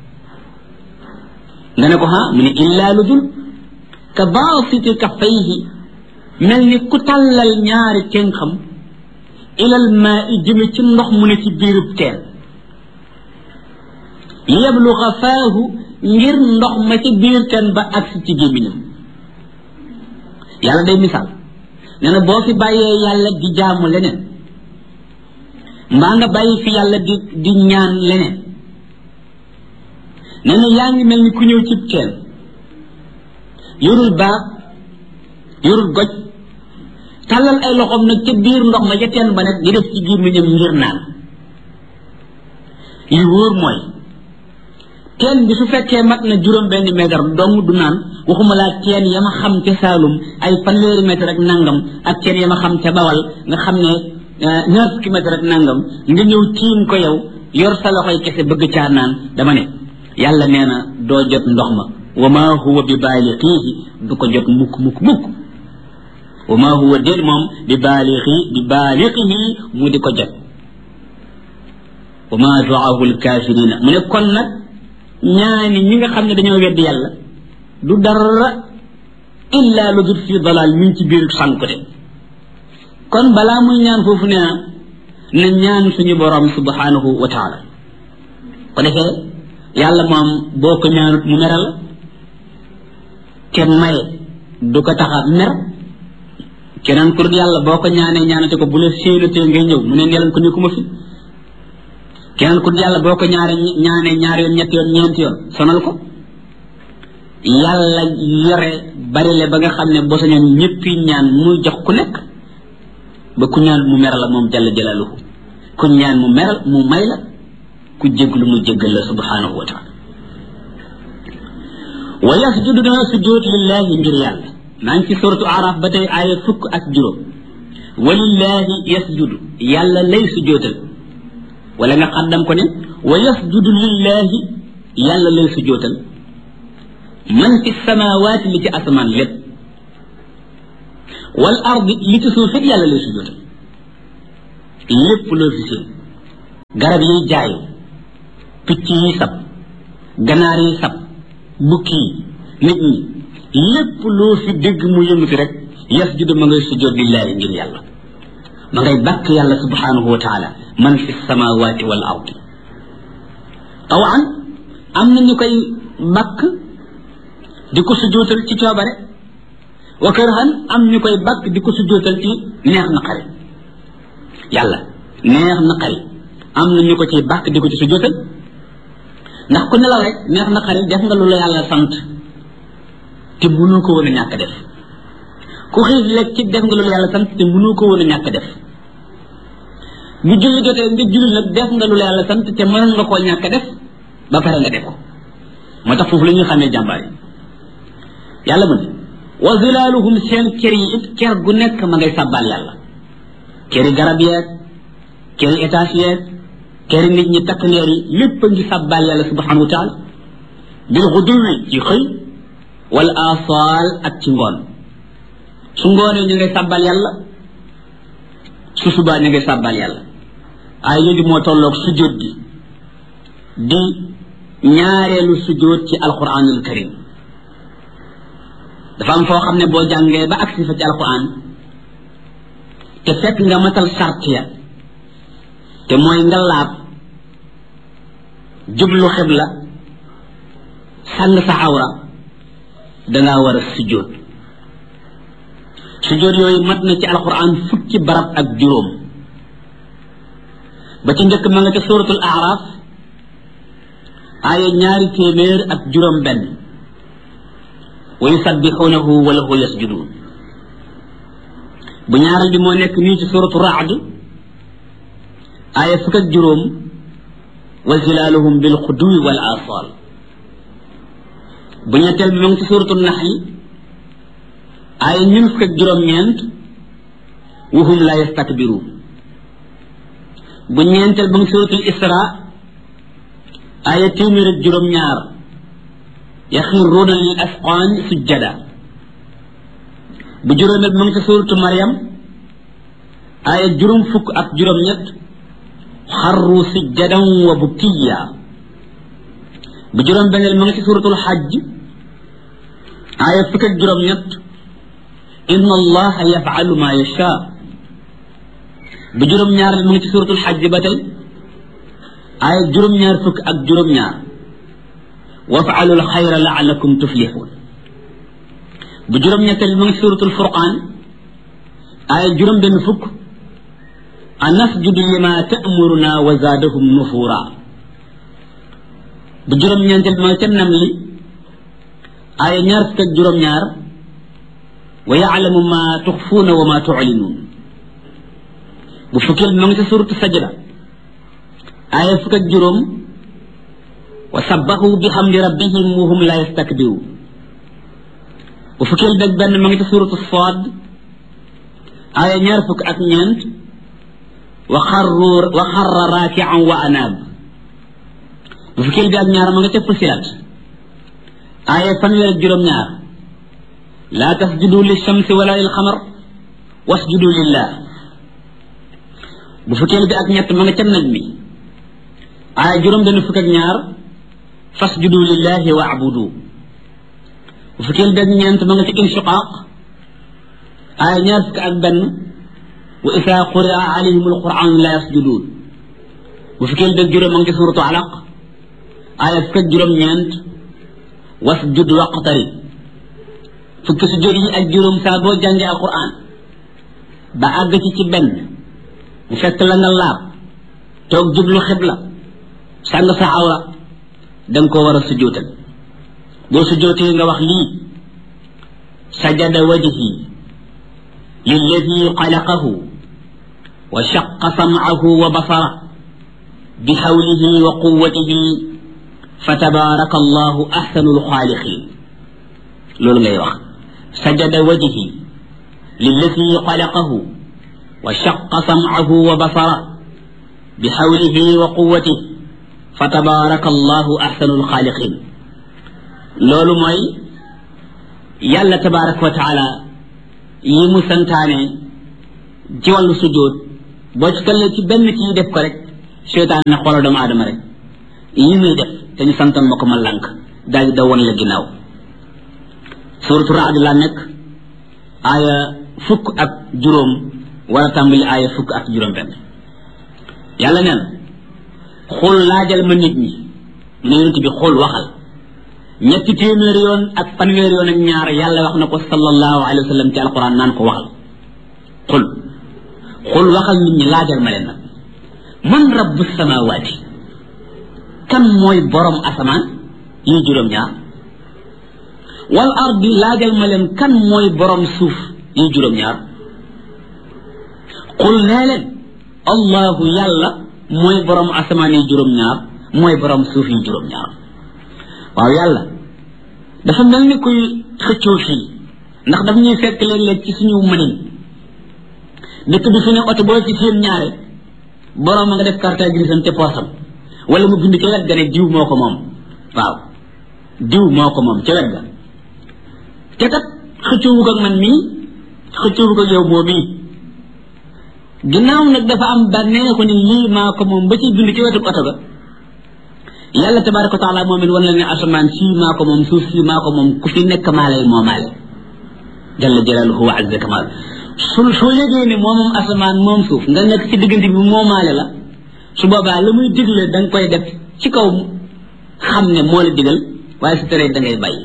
A: nga ne ko ha mu ne illaa lu dul ka baasiti kaffayhi mel ni ku tàllal ñaari tenxam ilal maa i jëme ci ndox mu ne ci biirub teen yabluga faahu ngir ndox ma ci biir teen ba agsi ci gémmiñam yàlla day misaal nee na boo fi bàyyee yàlla di jaamu leneen mbaa nga bàyyi fi yàlla di di ñaan leneen nee na yaa ngi mel ni ku ñëw cib teen yorul baag yorul goj tàllal ay loxoom nag ca biir ndox ma ca teen ba nag di def ci gémmiñam ngir naan li wóor mooy teen bi su fekkee mat na juróom benn mètre dong du naan waxuma laa teen ya ma xam ca Saalum ay fanweeri mètre ak nangam ak teen ya ma xam ca Bawal nga xam ne ñaar fukki mètre ak nangam nga ñëw tiim ko yow yor sa loxoy kese bëgg caa naan dama ne yàlla nee na doo jot ndox ma wa maa huwa bi baalixiihi du ko jot mukk mukk mukk wa maa huwa déet moom bi baalixi bi baalixihi mu di ko jot wa maa du'aahu alkaafiriina mu ne kon nag ñaani ñi nga xam ne dañoo weddi yàlla du dara illa lu dul fi dalal mi ngi ci biir sànku de kon balaa muy ñaan foofu nee na ñaan suñu borom subhanahu wa taala ko defee yàlla moom boo ko ñaanut mu meral te maye du ko tax a mer keneen ku dul yàlla boo ko ñaanee ñaanate ko bu la séenatee ngay ñëw mu ne neelan ko nekkuma fi keneen ku dul yàlla boo ko ñaare ñaanee ñaari yoon ñetti yoon ñeenti yoon sonal ko yàlla yore barile ba nga xam ne boo sañoon ñëppi ñaan muy jox ku nekk ba ku ñaan mu meral la moom jalla jalaaluhu ku ñaan mu meral mu may la ku jéglu mu jéggal la subhanahu wa taala wa yasjudu dana sujjóot lillahi ngir yàlla maa ngi ci suratu araf ba tey aaya fukk ak juróom wa lillahi yasjudu yàlla lay sujjóotal wala nga xaddam ko ne wa yasjudu lillahi yàlla lay sujjóotal man fi samawaati li ci asamaan lépp wal ardi li ci suuf it yàlla lay sujjóotal lépp loo fi seen garab yiy jaayu picc yi sab ganaar yi sab bukki yi nit ñi lépp loo fi dégg mu yëngati rek yasjudu ma ngay sujjóot lillaahi ngir yàlla ma ngay bàkk yàlla subhanahu wa taala man fi samawati wal ardi tawan am na ñu koy bàkk di ko sujjóotal ci coobare wa karhan am ñu koy bàkk di ko sujjóotal ci neex na xari yàlla neex na xari am na ñu ko ci bàkk di ko ci sujjóotal ndax ku nelaw rek neex na xari def nga lu la yàlla sant te mënoo ko woon a ñàkk def ku xiif lekk ci def nga lu la yàlla sant te mënoo ko woon a ñàkk def bu julli jotee nga julli nag def nga lu la yàlla sant te mën nga koo ñàkk def ba pare nga def ko moo tax foofu la ñuy xamee jàmbaar yi yàlla mu ne wa zilaaluhum seen kër yi it kër gu nekk ma ngay sàbbaal yàlla këri garab yeeg këri étage yeeg këri nit ñi takk neer yi lépp a ngi sàbbaal yàlla subhanahu wa taala bil xuduwi ci xëy wala asaal ak ci ngoon su ngoonee ñu ngay sàbbaal yàlla su subaa ñu ngay sàbbaal yàlla ay yooyu moo tolloog sujjóot gi di ñaareelu sujjóot ci alquranul karim dafa am foo xam ne boo jàngee ba agsi fa ci alquran te fekk nga matal sart ya te mooy nga laab jublu xibla sàng sa awra dangaa war a sujjóot sujjóot yooyu mat na ci alquran fukki barab ak juróom ba ci njëkk ma nga ca suratul araf aaya ñaari téeméer ak juróom benn wa yusabbixuunahu wa lahu yasjuduun bu ñaaral bi moo nekk nii ci suratu raad aaya fukk ak juróom wa zilaaluhum bil xuduwi wal asal bu ñetteel bi ma ngi ci suratu naxli aaya ñun fukk ak juróom-ñeent wa hum la yastakbiruun bu ñeenteel ba ngi suratul isra aaya téeméer ak juróom-ñaar yaxiruuna lil asqaan sujjada bu juróomeel ma ngi ci suratu Maryam aaya juróom fukk ak juróom-ñett xarru sujjadan wa bukkiya bu juróom-benneel ma ngi ci suratul xajj aaya fukk ak juróom-ñett inna allaha yafalu ma yasha bu juróom-ñaar ma ngi ci suratul xajj ba tey aaya juróom-ñaar fukk ak juróom-ñaar wafaalu alxayra laalakum tuflixuun bu juróom-ñetteel ma ngi ci suratul furqaan aaya juróom-benn fukk anasjudu lima ta'muruna wa zaadahum nufura bu juróom-ñeenteel ma ngi ca namli aaya ñaar fukk ak juróom-ñaar wa yaalamu ma tuxfuuna wa ma tuclinuun bu fukkeel ma ngi ca suratu sajda aaya fukk ak juróom wa sabbahu bihamdi rabbihim wa hum la yastakbiruun bu fukkeel beeg benn ma ngi ca suratu Saad aaya ñaar fukk ak ñeent wa xarru wa xarra raakian wa anaab bu fukkeel bi ak ñaar ma nga ca Fussilat aaya fanweer ak juróom-ñaar laa tasjudu lishamsi wala lil xamar wasjudu lillah bu fukkeel bi ak ñett ma nga ca Najmi aaya juróom benn fukk ak ñaar fasjudu lillahi wa abudu bu fukkeel bi ak ñeent ma nga ca Inshiqaaq aaya ñaar fukk ak benn wa isaa quria alayhim alquran la yasjudun bu fukkeel bi ak juróom ma nga ca suratu Alaq aaya fukk ak juróom-ñeent wasjud waqtarib fukki sujjóot yi ak juróom saa boo jàngee alquran ba àgg ci ci benn bu fekk la nga laab toog jublu xibla sàng sa awra danga ko war a sujjóotal boo sujjóotee nga wax lii sajada wajhi lilladi xalaqahu wa shaqa sam'ahu wa basara bi hawlihi wa quwwatihi fa tabaraka allahu ahsanul xaaliqin loolu ngay wax sajada wajhi lilladi xalaqahu wa shaqa sam'ahu wa basara bi hawlihi wa quwwatihi fa tabaraka allahu ahsanul xaaliqin loolu mooy yàlla tabaraka wa taala yi mu santaane ci wàllu sujjóot boo ci tollee ci benn ci def ko rek seytaan ne xoolal doomu aadama rek yi muy def te ñu santoon ma ko ma lànk daal di da woon la ginnaaw suuratu Ra'd la nekk aaya fukk ak juróom wala tàmbali aaya fukk ak juróom benn yàlla nee na xul laajal ma nit ñi ne yonent bi xul waxal ñetti téeméeri yoon ak fanweeri yoon ak ñaar yàlla wax na ko sallallahu alayhi wa sallam ci alquran naan ko waxal xul xul waxal nit ñi laajal ma leen nag man rabbu samawaati kan mooy borom asamaan yi juróom ñaar wal ardi laajal ma leen kan mooy borom suuf yi juróom ñaar xul nee leen allahu yàlla mooy borom asamaan yi juróom ñaar mooy borom suuf yi juróom ñaar waaw yàlla dafa mel ni kuy xëccoo fii ndax daf ñuy fekk léeg-léeg ci suñu mënin dëkk bi fi ne oto boo ci seen ñaare borom a nga def carte grise te poosam wala mu bind ca wet ga ne diw moo ko moom waaw diw moo ko moom ca wet ga te kat xëccoowug ak man mii xëccoowug ak yow boo mii ginnaaw nag dafa am bànneexu ni lii maa ko moom ba ci bind ci wetu oto ga yàlla tabaraka wa taala moom it wan la ne asamaan sii maa ko moom suuf sii maa ko moom ku fi nekk maa lay moomaale jalla jalaaluhu wa azza kamaal su soo yëgee ne moom moom asamaan moom suuf nga nekk ci diggante bi moomaale la su boobaa la muy digle da nga koy def ci kaw xam ne moo la digal waaye su teree da ngay bàyyi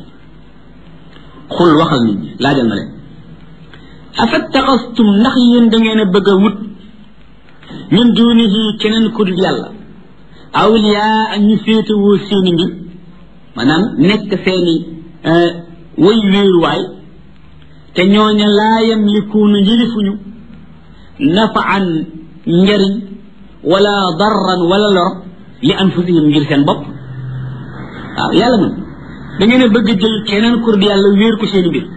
A: xul waxal nit ñi laajal ma leen afattaxastum ndax yéen da ngeen a bëgg a wut min duunihi keneen ku dul yàlla awliyaa ñu féetewoo seeni mbir maanaam nekk seeni way wéeruwaay te ñooña laa yamlikuuna njëlifuñu nafaan njariñ wala darran wala lor li anfusihim ngir seen bopp waaw yàlla man da ngeen a bëgg a jël keneen ku dul yàlla wéer ko seeni mbir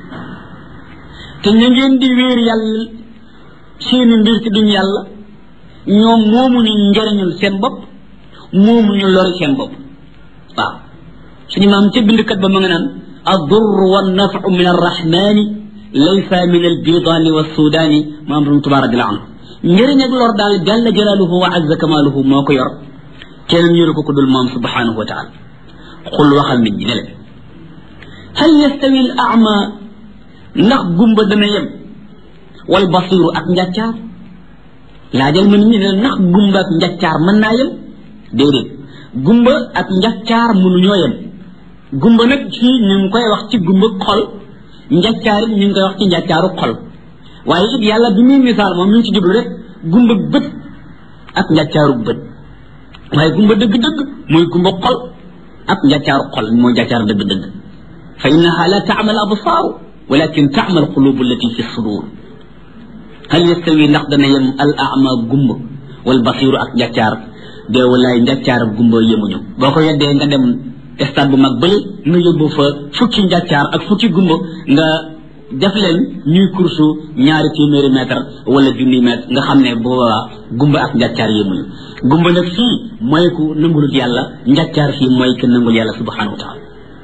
A: te ña ngeen di wéer yàlla seeni mbir te duñ yàlla ñoom moomuñu njariñul seen bopp moomuñu lori seen bopp waaw suñu maam ca bindkat ba ma nga naan addur wa nafu min arrahmani laysa min albidaani wa sudaani maam rum tuba radiallahu anhu njëriñ ak lor daal jalla jalaaluhu wa azza kamaaluhu moo ko yor keneen yoru ko ko dul moom subhanahu wa taala xul waxal nit ñi ne leen hal yastawi al ama ndax gumba dana yem wal basiru ak njàccaar laajal ma nit ñi ne ndax gumba ak njàccaar mën naa yem déedéet gumba ak njàccaar mënuñoo yem gumba nag fii ñu ngi koy wax ci gumba xol njàccaar it ñu ngi koy wax ci njàccaaru xol waaye it yàlla bi muy misaal moom mi ngi ci jublu rek gumba bët ak njàccaaru bët waaye gumba dëgg-dëgg mooy gumba xol ak njàccaaru xol mooy njàccaar dëgg-dëgg fa innaha la taamal absaaru walakin taamal qulubu allati fi sudur hal yastawi ndax dana yem al ama gumba wal basiru ak njàccaar dee walaay njàccaar ak gumba yemuñu boo ko weddee nga dem stade bu mag bële nga yóbbu fa fukki njàccaar ak fukki gumba nga def leen ñuy kursu ñaari téeméeri mètre wala junni mètre nga xam ne boobaa gumba ak njàccaar yemuñu gumba nag fii mooy ku nangulut yàlla njàccaar fii mooy ku nangul yàlla subhanahu wa taala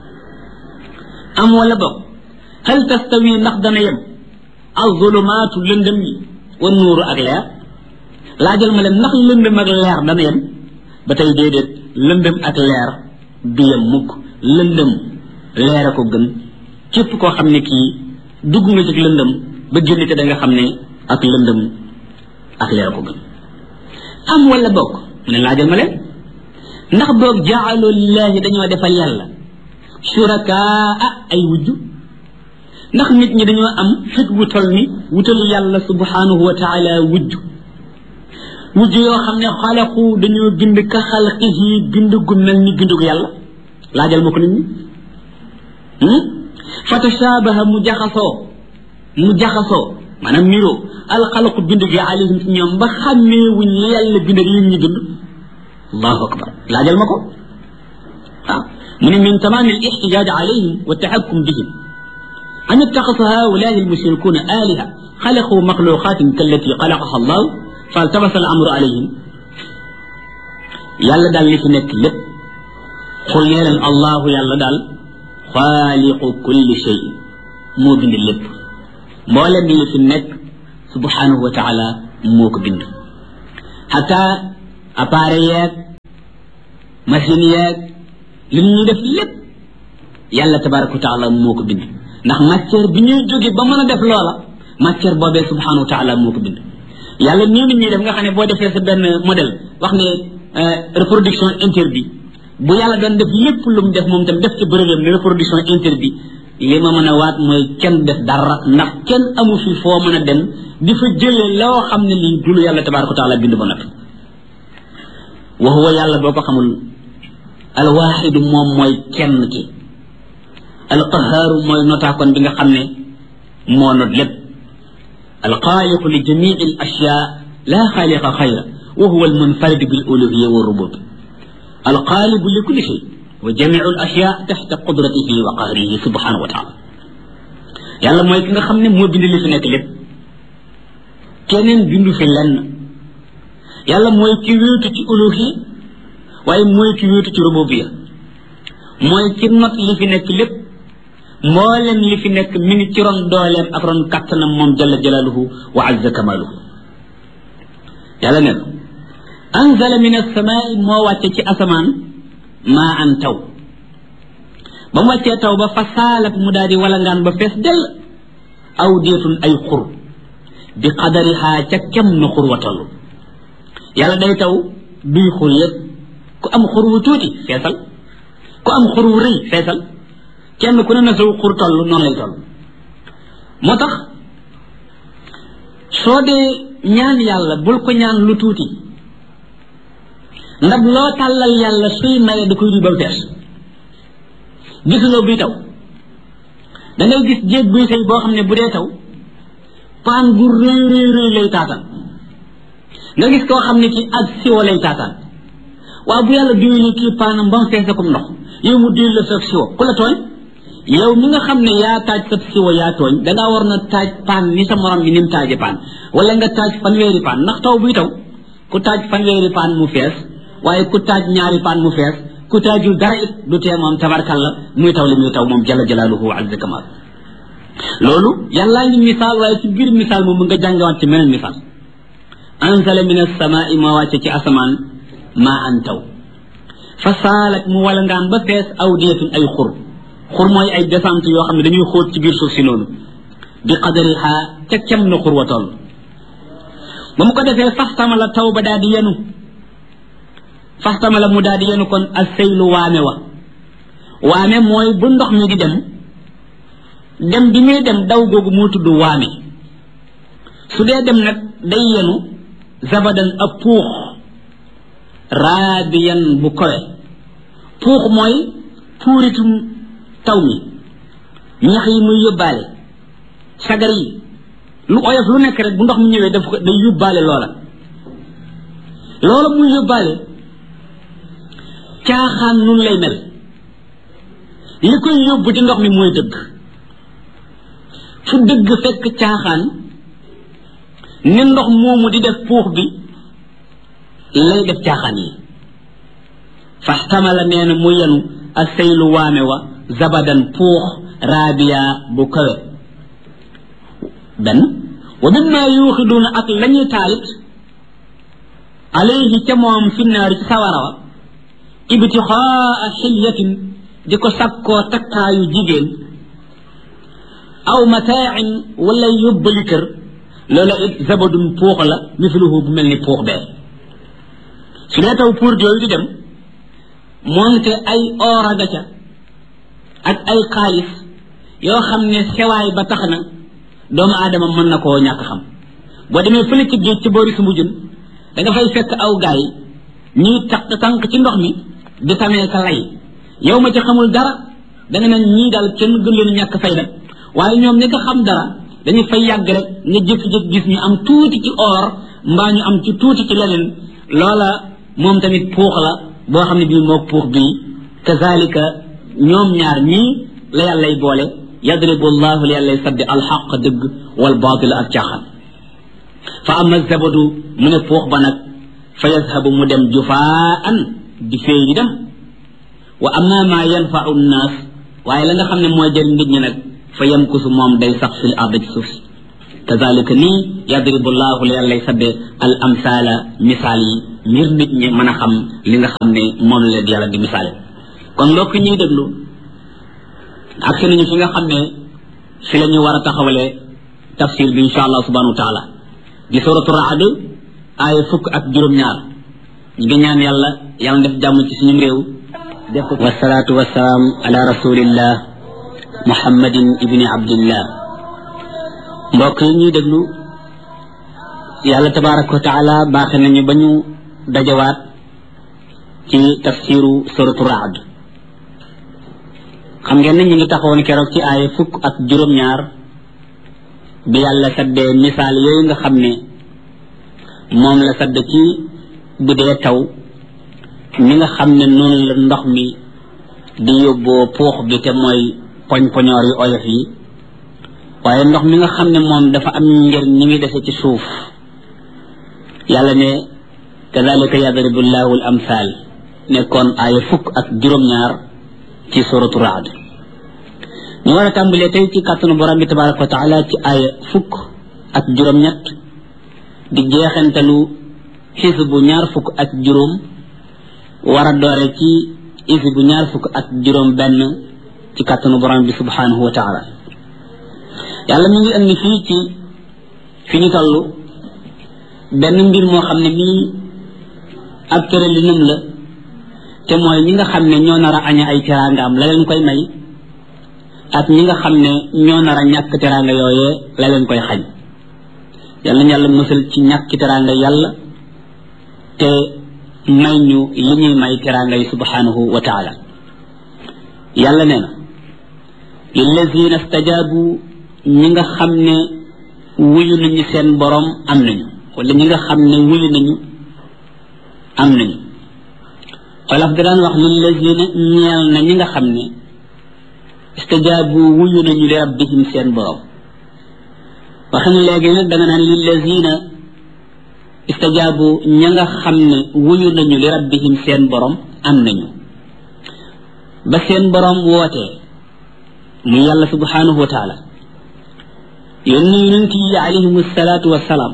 A: am wala bokk hal tastawi ndax dana yem azulumaatu lëndëm yi wa nuuru ak leer laajal ma leen ndax lëndëm ak leer dana yem ba tey déedéet lëndëm ak leer du yem mukk lëndëm leer a ko gën képp koo xam ne kii dugg nga ci lëndëm ba génn te da nga xam ne ak lëndëm ak leer a ko gën am wala bokk mu ne laajal ma leen ndax boog jaalu lillahi dañoo defal yàlla shurakaa ay wujju ndax nit ñi dañoo am fit wu tol ni wutal yàlla subhanahu wa taala wujj wujj yoo xam ne xalaqu dañoo bind ka xalqihi bind gu mel ni bindug yàlla laajal ma ko nit ñi fa tashabaha mu jaxasoo mu jaxasoo maanaam niroo alxalaqu bind gi alayhim ci ñoom ba xàmmee wuñ la yàlla bind ak li ñu bind allahu akbar laajal ma ko waaw mu ne min tamaami al ixtijaaj alayhim wa taxakkum bihim أن اتخذ هؤلاء المشركون آلهة خلقوا مخلوقات كالتي خلقها الله فالتبس الأمر عليهم يالا دال لي في نيك لب قل يالا الله يالا دال خالق كل شيء مو بند لب mboolem li fi nekk subhanahu wa taala moo ko bind hatta appareil yeeg machine yeeg li ñuy def lépp yàlla tabaraka wa taala moo ko bind ndax matière bi ñuy jóge ba mën a def loola matière boobee subhanahu wa taala moo ko bind yàlla nii nit ñuy def nga xam ne boo defee sa benn modèle wax ne reproduction interdit bu yàlla doon def lépp lu mu def moom tam def ci bërëbam ne reproduction interdit li ma mën a waat mooy kenn def dara ndax kenn amu fi foo mën a dem di fa jëlee loo xam ne lii dulu yàlla tabaraka wa taala bind ba noppi wa huwa yàlla boo ko xamul alwaxidu moom mooy kenn ki alqahaaru mooy notaakoon bi nga xam ne moo not lépp alxaaliqu li jamii al ashyaa laa xaaliqa xayra wa huwa almunfaridu bil uluhiyya wa rubub alxaalibu li kulli shay wa jamiu al ashyaa taxta qudratihi wa qahrihi subhanahu wa taala yàlla mooy ki nga xam ne moo bind li fi nekk lépp keneen bindu fi lenn yàlla mooy ki wéetu ci uluhiyya waaye mooy ki wéetu ci rububiyya mooy ki not li fi nekk lépp mboolem li fi nekk mi ngi ci ron dooleem ak ron kattanam moom jalla jalaaluhu wa azza kamaaluhu yàlla ne anzala min as-samaa'i moo wàcce ci asamaan maa an taw ba mu wàccee taw ba fa saalat mu daal di walangaan ba fees dell aw deetun ay xur bi qadarihaa ca kem na xur wa toll yàlla day taw duy xur yëpp ku am xur wu tuuti feesal ku am xur wu rëy feesal kenn ku ne na saw xur toll noonu lay toll moo tax soo dee ñaan yàlla bul ko ñaan lu tuuti ndab loo tàllal yàlla suy maye da koy duy ba mu fees gisuloo buy taw da ngay gis jéeg buy sëy boo xam ne bu dee taw paan bu rëy rëy rëy lay taataan nga gis koo xam ne ci ak siwo lay taataan waaw bu yàlla duy kii paanam ba mu fees comme ndox yow mu duy la sa siwo ku la tooñ yow mi nga xam ne yaa taaj sa siwo yaa tooñ dangaa war na taaj paan ni sa morom bi ni mu taaje paan wala nga taaj fanweeri paan ndax taw buy taw ku taaj fanweeri paan mu fees waaye ku taaj ñaari paan mu fees ku taajul dara it du tee moom tabarkalla muy taw li muy taw moom jalla jalaaluhu wa azza kamal loolu yàllaa ngi misaal waaye ci biir misaal moom nga jàngawaat ci meneen misaal anzala min as-samaa'i ma wàcce ci asamaan maa an taw fa saalat mu wala ngaan ba fees aw deetun ay xur xur mooy ay descente yoo xam ne dañuy xóot ci biir suuf si noonu bi qadariha ca kem na xur wa toll ba mu ko defee faxtama la taw ba daal di yenu faxtama la mu daal di yenu kon ak seylu waame wa waame mooy bu ndox mi di dem dem bi muy dem daw googu moo tudd waame su dee dem nag day yenu zabadan ab puux raabiyan bu kowe puux mooy puuritum taw mi ñax yi muy yóbbaale sagar yi lu oyof lu nekk rek bu ndox mi ñëwee daf ko day yóbbaale loola loola muy yóbbaale caaxaan nun lay mel li koy yóbbu di ndox mi mooy dëgg fu dëgg fekk caaxaan ni ndox moomu di def puux bi lay def caaxaan yi faxtamala nee na mu yenu a seylu waame wa zabadan puux raabiya bu kawe benn wa mimma yuuxiduuna ak lañuy taalit alayhi ca moom fi naari ci sawara wa ibtixaa xilyatin di ko sakkoo takkaayu jigéen aw mataain wala yóbbali kër loola it zabadun puux la misluhu bu mel ni puux bee su dee taw pour jooyu di dem moonte ay ooraga ca ak ay xaalis yoo xam ne sewaay ba tax na doomu aadama mën na koo ñàkk xam boo demee fële ci géej ci boori sumbu jun da nga fay fekk aw gaay ñuy tax tànk ci ndox mi di tamee ka lay yow ma ci xamul dara da nga naan ñii daal kenn gën leen ñàkk fayda waaye ñoom ñi ko xam dara dañuy fay yàgg rek nga jékki-jékki gis ñu am tuuti ci or mbaa ñu am ci tuuti ci leneen loola moom tamit puux la boo xam ne bii moo puux bii kazalika ñoom ñaar ñii la yàllay boole yadribu llahu la yàllay saddi alxaq dëgg wal baatila ak caaxaan fa ama zabadu mu ne puux ba nag fa yazhabu mu dem jufaan di féey di dem wa amma ma yanfau nnaas waaye la nga xam ne mooy jëriñ nit ñi nag fa yamkusu moom day sax fil ard ci suuf si kazalika nii yadribu llahu la yàllay sadde al amsaala misaal yi ngir nit ñi mën a xam li nga xam ne moom la yàlla di misaale kon mbokk ñuy déglu ak si nañu fi nga xam ne fi la ñu war a taxawale tafsir bi insha allah subhanahu wa taala di suratu raad aaya fukk ak juróom-ñaar ñu ngi ñaan yàlla yàlla def jàmm ci suñu réew def ko wasalaatu wasalaam ala rasulillah muhammadin ibni abdillah mbokk yi ñuy déglu yàlla tabaraka wa taala baaxe nañu ba ñu dajawaat ci tafsiru suratu raad xam ngeen ne ñu ngi taxawoon keroog ci aaya fukk ak juróom-ñaar bi yàlla saddee misaal yooyu nga xam ne moom la sadd ci bu dee taw mi nga xam ne noonu la ndox mi di yóbboo puux bi te mooy poñ-poñoor yu oyof yi waaye ndox mi nga xam ne moom dafa am njëriñ ñi ngi dese ci suuf yàlla ne kadalika yadribu llahu al amsal nekkoon aaya fukk ak juróom-ñaar ci suratu raad ñu war a tàmbalee tey ci kàttanu borom bi tabaraka wa taala ci aaya fukk ak juróom-ñett di jeexantalu xisbu ñaar fukk ak juróom war a doore ci xisbu ñaar fukk ak juróom benn ci kàttanu borom bi subhanahu wa taala yàlla ñu ngi indi fii ci fi ñu toll benn mbir moo xam ne mii ab tëralinam la te mooy ñi nga xam ne ñoo nar a aña ay teraangaam la leen koy may ak ñi nga xam ne ñoo nar a ñàkk teraanga yooyee la leen koy xañ yàlla na yàlla musal ci ñàkk teraanga yàlla te may ñu li ñuy may teraanga yi subhanahu wa taala yàlla nee na lillazina stajabu ñi nga xam ne wuyu nañu seen borom am nañu wala ñi nga xam ne wuyu nañu am nañu xolaf da daan wax lillazina ñeel na ñi nga xam ne istajabu wuyu nañu li rabbihim seen borom waxam léegi nag da nga naan lillazina istajabu ña nga xam ne wuyu nañu li rabbihim seen borom am nañu ba seen borom wootee muy yàlla subhanahu wa taala yónni yonent yi alayhim salaatu wasalaam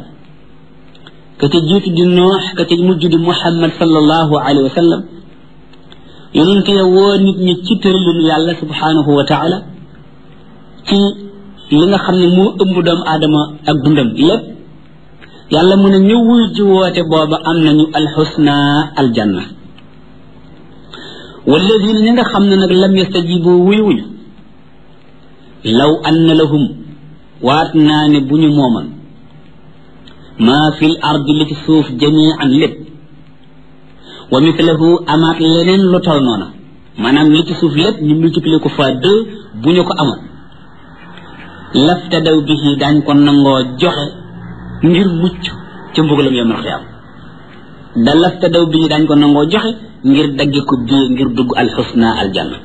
A: ka ca jiitu di noox ka ca mujj di muhammad sallallahu alayhi wa sallam yonent ya woo nit ñi ci tëralinu yàlla subhanahu wa taala ci li nga xam ne moo ëmb doomu aadama ak dundam lépp yàlla mu ne ñu wuy ji woote booba am nañu alxusna aljanna walladina ñi nga xam ne nag lam yastajibu wuy wuñu law anna lahum waat naa ne bu ñu mooman maa fi l ardi li ci suuf jamian lépp wa mithlahu amaat leneen lu tol noona maanaam li ci suuf lépp ñu multiplier ko fois deux bu ñu ko amoon laftadaw bihi daañ ko nangoo joxe ngir mucc ca mbugalam yawmal xiyaam da laftadaw bihi daañ ko nangoo joxe ngir dagge ko bii ngir dugg alxusna aljanna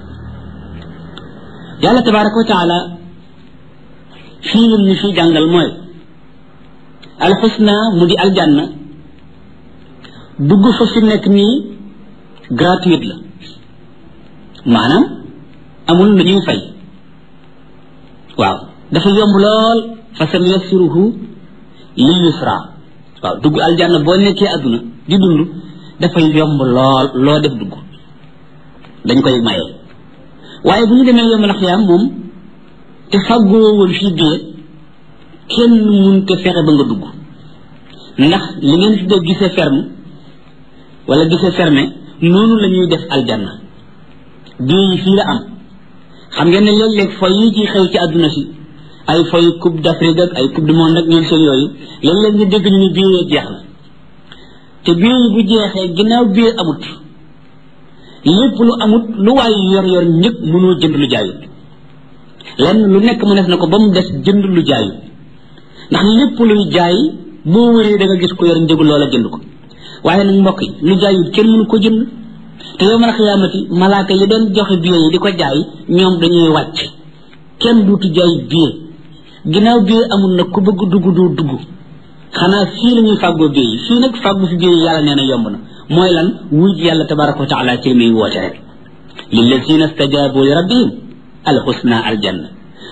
A: yàlla tabaraka wa taala fii ñun ñu fi jàngal mooy alxusna mu di aljanna dugg fa fi nekk nii gratuite la maanaam amul lu ñuy fay waaw dafa yomb lool fa sam yassiruhu lil yusra waaw dugg aljanna boo nekkee àdduna di dund dafay yomb lool loo def dugg dañ koy maye waaye bu ñu demee yawmal xiyaam moom te fàggoo woon fii bee kenn mënut a fexe ba nga dugg ndax li ngeen fi dee gisee ferme wala gisee fermé noonu la ñuy def aljanna bii yi fii la am xam ngeen ne léeg-léeg foy yi ci xew ci àdduna si ay foy coupe d'Afrique ak ay coupe du monde ak ñoom seen yooyu léeg-léeg nga dégg ñu ni bii yee jeex na te bii yi bu jeexee ginnaaw bii amut lépp lu amut lu waay yor yor ñëpp mënoo jënd lu jaayut lenn lu nekk mu def na ko ba mu des jënd lu jaayut ndax lépp luy jaay boo wëree da nga gis ko yor njëgu loola jënd ko waaye nag mbokk yi lu jaayut kenn mënu ko jënd te yawmal xiyaamati malaaka yi doon joxe billet yi di ko jaay ñoom dañuy wàcc kenn duutu jaay billet ginnaaw billet amul nag ku bëgg dugg doo dugg xanaa fii la ñuy fàggoo billet yi fii nag fàggu fi billet yi yàlla nee na yomb na mooy lan wuj yàlla tabaraka wa taala ci muy woote rek lillazina stajabu li rabbihim alxusna aljanna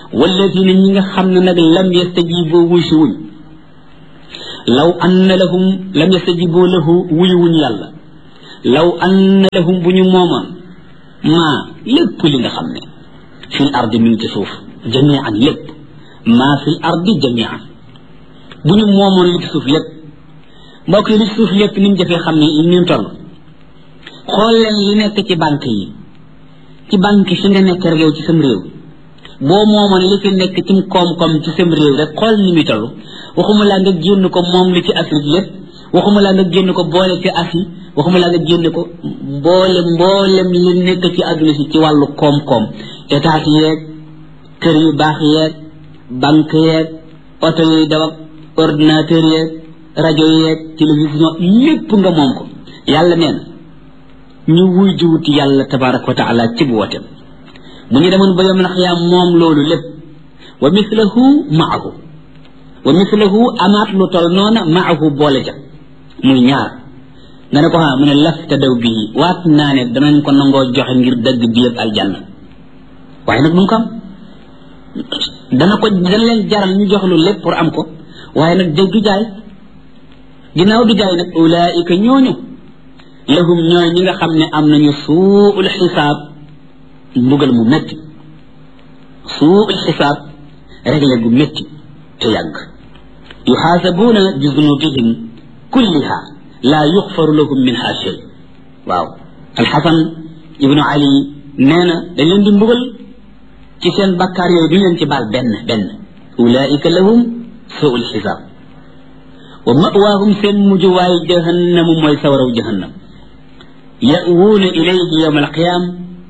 A: walladina ñi nga xam ne nag lam yastajibu wuyu wuñ law anna lahum lam yastajibu lahu wuyu wuñ yàlla law anna lahum bu ñu moomoon maa lépp li nga xam ne fil ardi mi ngi ci suuf jamian lépp maa fil ardi jamian bu ñu moomoon li ci suuf lépp mbokk yi li ci suuf lépp ni mu jafee xam ne ni mu toll xool leen li nekk ci banque yi ci banque fi nga nekk rek yow ci sam réew boo moomoon li fi nekk ci koom-koom ci sam réew rek xool ni muy toll waxuma laa nga génn ko moom li ci Afrique lépp waxuma laa nga génn ko boole ci Asie waxuma laa nga génn ko mboolem mboolem li nekk ci àdduna si ci wàllu koom-koom état yeeg kër yu baax yeeg banque yeeg oto yuy daw ak ordinateur yeeg rajo yeeg télévision lépp nga moom ko yàlla nee na ñu wuy jiwuti yàlla tabaraka wa taala ci bu wooteem bu ñu demoon ba yom na xiyaam moom loolu lépp wa mislahu maahu wa mislahu amaat lu tol noona maahu boole ca muy ñaar nga ne ko xam mu ne lafta daw bii waat naa ne danañ ko nangoo joxe ngir dëgg bi yëpp aljanna waaye nag du ko am dana ko dana leen jaral ñu jox lu lépp pour am ko waaye nag dégg du jaay ginnaaw du jaay nag ulaika ñooñu lahum ñooy ñi nga xam ne am nañu suul xisaab mbugal mu métti suul xisaab réglé gu métti te yàgg yuxaasabuuna bi zunubihim kulliha laa yuxfaru lahum minha shay waaw alxasan ibnu ali nee na dañ leen di mbugal ci seen bakkaar yooyu duñ leen ci baal benn benn ulaika lahum suul xisaab wa mawaahum seen mujjuwaay jahannamu mooy sawaraw jahannam يأوون إليه يوم القيام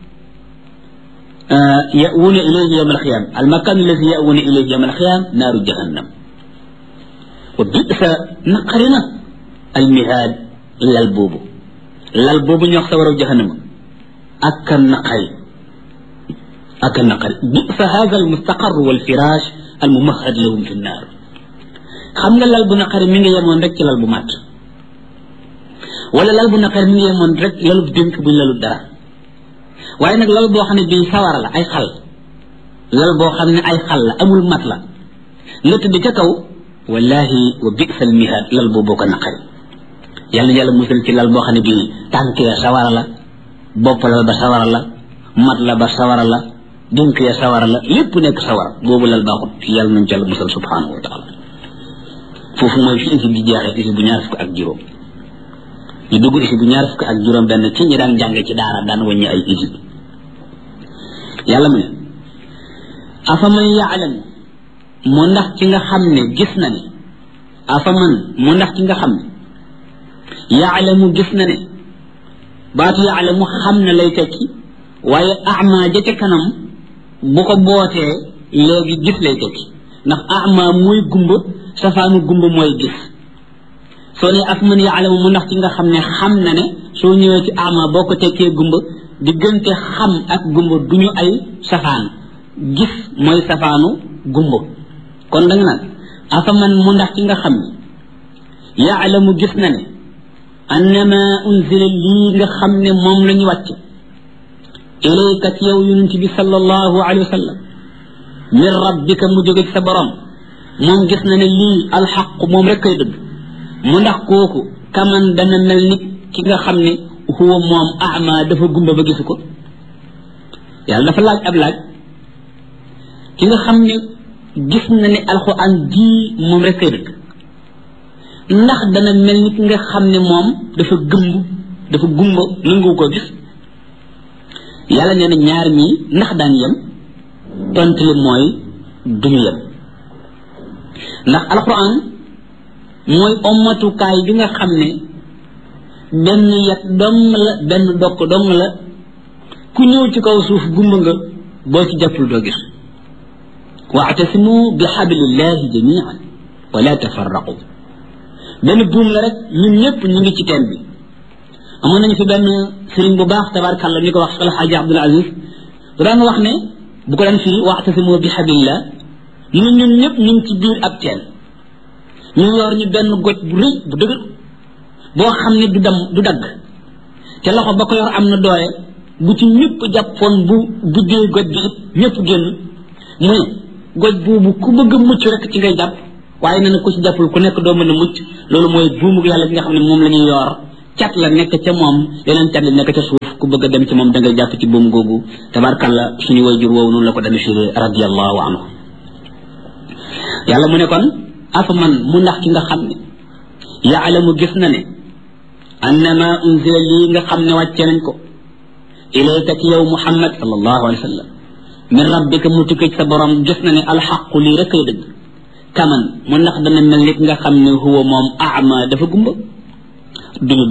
A: آه يأوون إليه يوم القيام المكان الذي يأوون إليه يوم القيام نار جهنم وبئس نقرنا المهاد للبوب للبوب يخسر جهنم أكل نقري أكل نقري بئس هذا المستقر والفراش الممهد لهم في النار خمنا للبو نقري من يمون رك للبو مات wala lal bu naqar mi ngi yemoon rek lalu dénk buñ lalu dara waaye nag lal boo xam ne bii sawar la ay xal lal boo xam ne ay xal la amul mat la nga tëdd ca kaw wallahi wa bi'sal mihaad lal boobu ko naqari yàlla yàlla musal ci lal boo xam ne bii tànk ya sawara la bopp la ba sawara la mat la ba sawara la dénk ya sawara la lépp nekk sawara boobu lal baaxut yàlla nañ ci yàlla musal subhanahu wa taala foofu mooy fi isi di jeexee isi bu ñaar fukk ak juróom ñu dugg isi bu ñaar fukk ak juróom benn ci ñi daan jàng ci daara daan wàññi ay isi yàlla mu ne afaman yaalam mu ndax ci nga xam ne gis na ne afaman mu ndax ci nga xam ne yaalamu gis na ne baatu yaalamu xam na lay tekki waaye ama ja ca kanam bu ko bootee léegi gis lay tekki ndax ama mooy gumba safaanu gumba mooy gis soo ne ak man yaalamu mu ndax ci nga xam ne xam na ne soo ñëwee ci ama boo ko tekkee gumba diggante xam ak gumba duñu ay safaan gis mooy safaanu gumba kon danga naan afa man mu ndax ci nga xam ne yaalamu gis na ne annama unzila lii nga xam ne moom la ñu wàcc ilayka ci yow yonent bi sallallahu alayhi wa sallam min rabbika mu jóge ci sa borom moom gis na ne lii alxaq moom rek kay dëgg mu ndax kooku kaman dana mel ni ki nga xam ne huwa moom ama dafa gumba ba gisu ko yàlla dafa laaj ab laaj ki nga xam ne gis na ne alxuraan ji moom rek kay dëgg ndax dana mel ni ki nga xam ne moom dafa gëmb dafa gumba nangu ko gis yàlla nee na ñaar ñii ndax daan yem tontu li mooy duñu yem ndax alxuraan mooy ommatukaay bi nga xam ne benn yat dong la benn dokk dong la ku ñëw ci kaw suuf gumba nga boo ci jàppul doo gis waatasimu bi xablillahi jamian wala tafarraqu benn buum la rek ñun ñëpp ñu ngi ci teen bi amoon nañu fi benn sëriñ bu baax tabaarkàlla ñu ko wax alxaaji abdul aziz bu daan wax ne bu ko daan firi waatasimu bi xablillah ñun ñun ñëpp ñu ngi ci biir ab teen ñu yor ñu benn goj bu rëy bu dëgër boo xam ne du dam du dagg te loxo ba ko yor am na doole bu ci ñëpp jàppoon bu buddee goj bi it ñëpp génn mu ne
B: goj boobu ku bëgg a mucc rek ci ngay jàpp waaye nee na ku ci jàppul ku nekk doo mën a mucc loolu mooy buumu yàlla bi nga xam ne moom la ñuy yor cat la nekk ca moom yeneen cat la nekk ca suuf ku bëgg a dem ci moom da ngay jàpp ci buum googu tabarkalla suñu wayjur woowu noonu la ko demee firee radiyallahu anhu yàlla mu ne kon afa man mu ndax ki nga xam ne yaalamu gis na ne annama unzila lii nga xam ne wàcce nañ ko ilayka ci yow muhammad sallallahu alayhi wa sallam min rabbika mu tukkee ci sa borom gis na ne alxaqu lii rek ay dëgg kaman mu ndax dana mel nit nga xam ne huwa moom ama dafa gumba duñu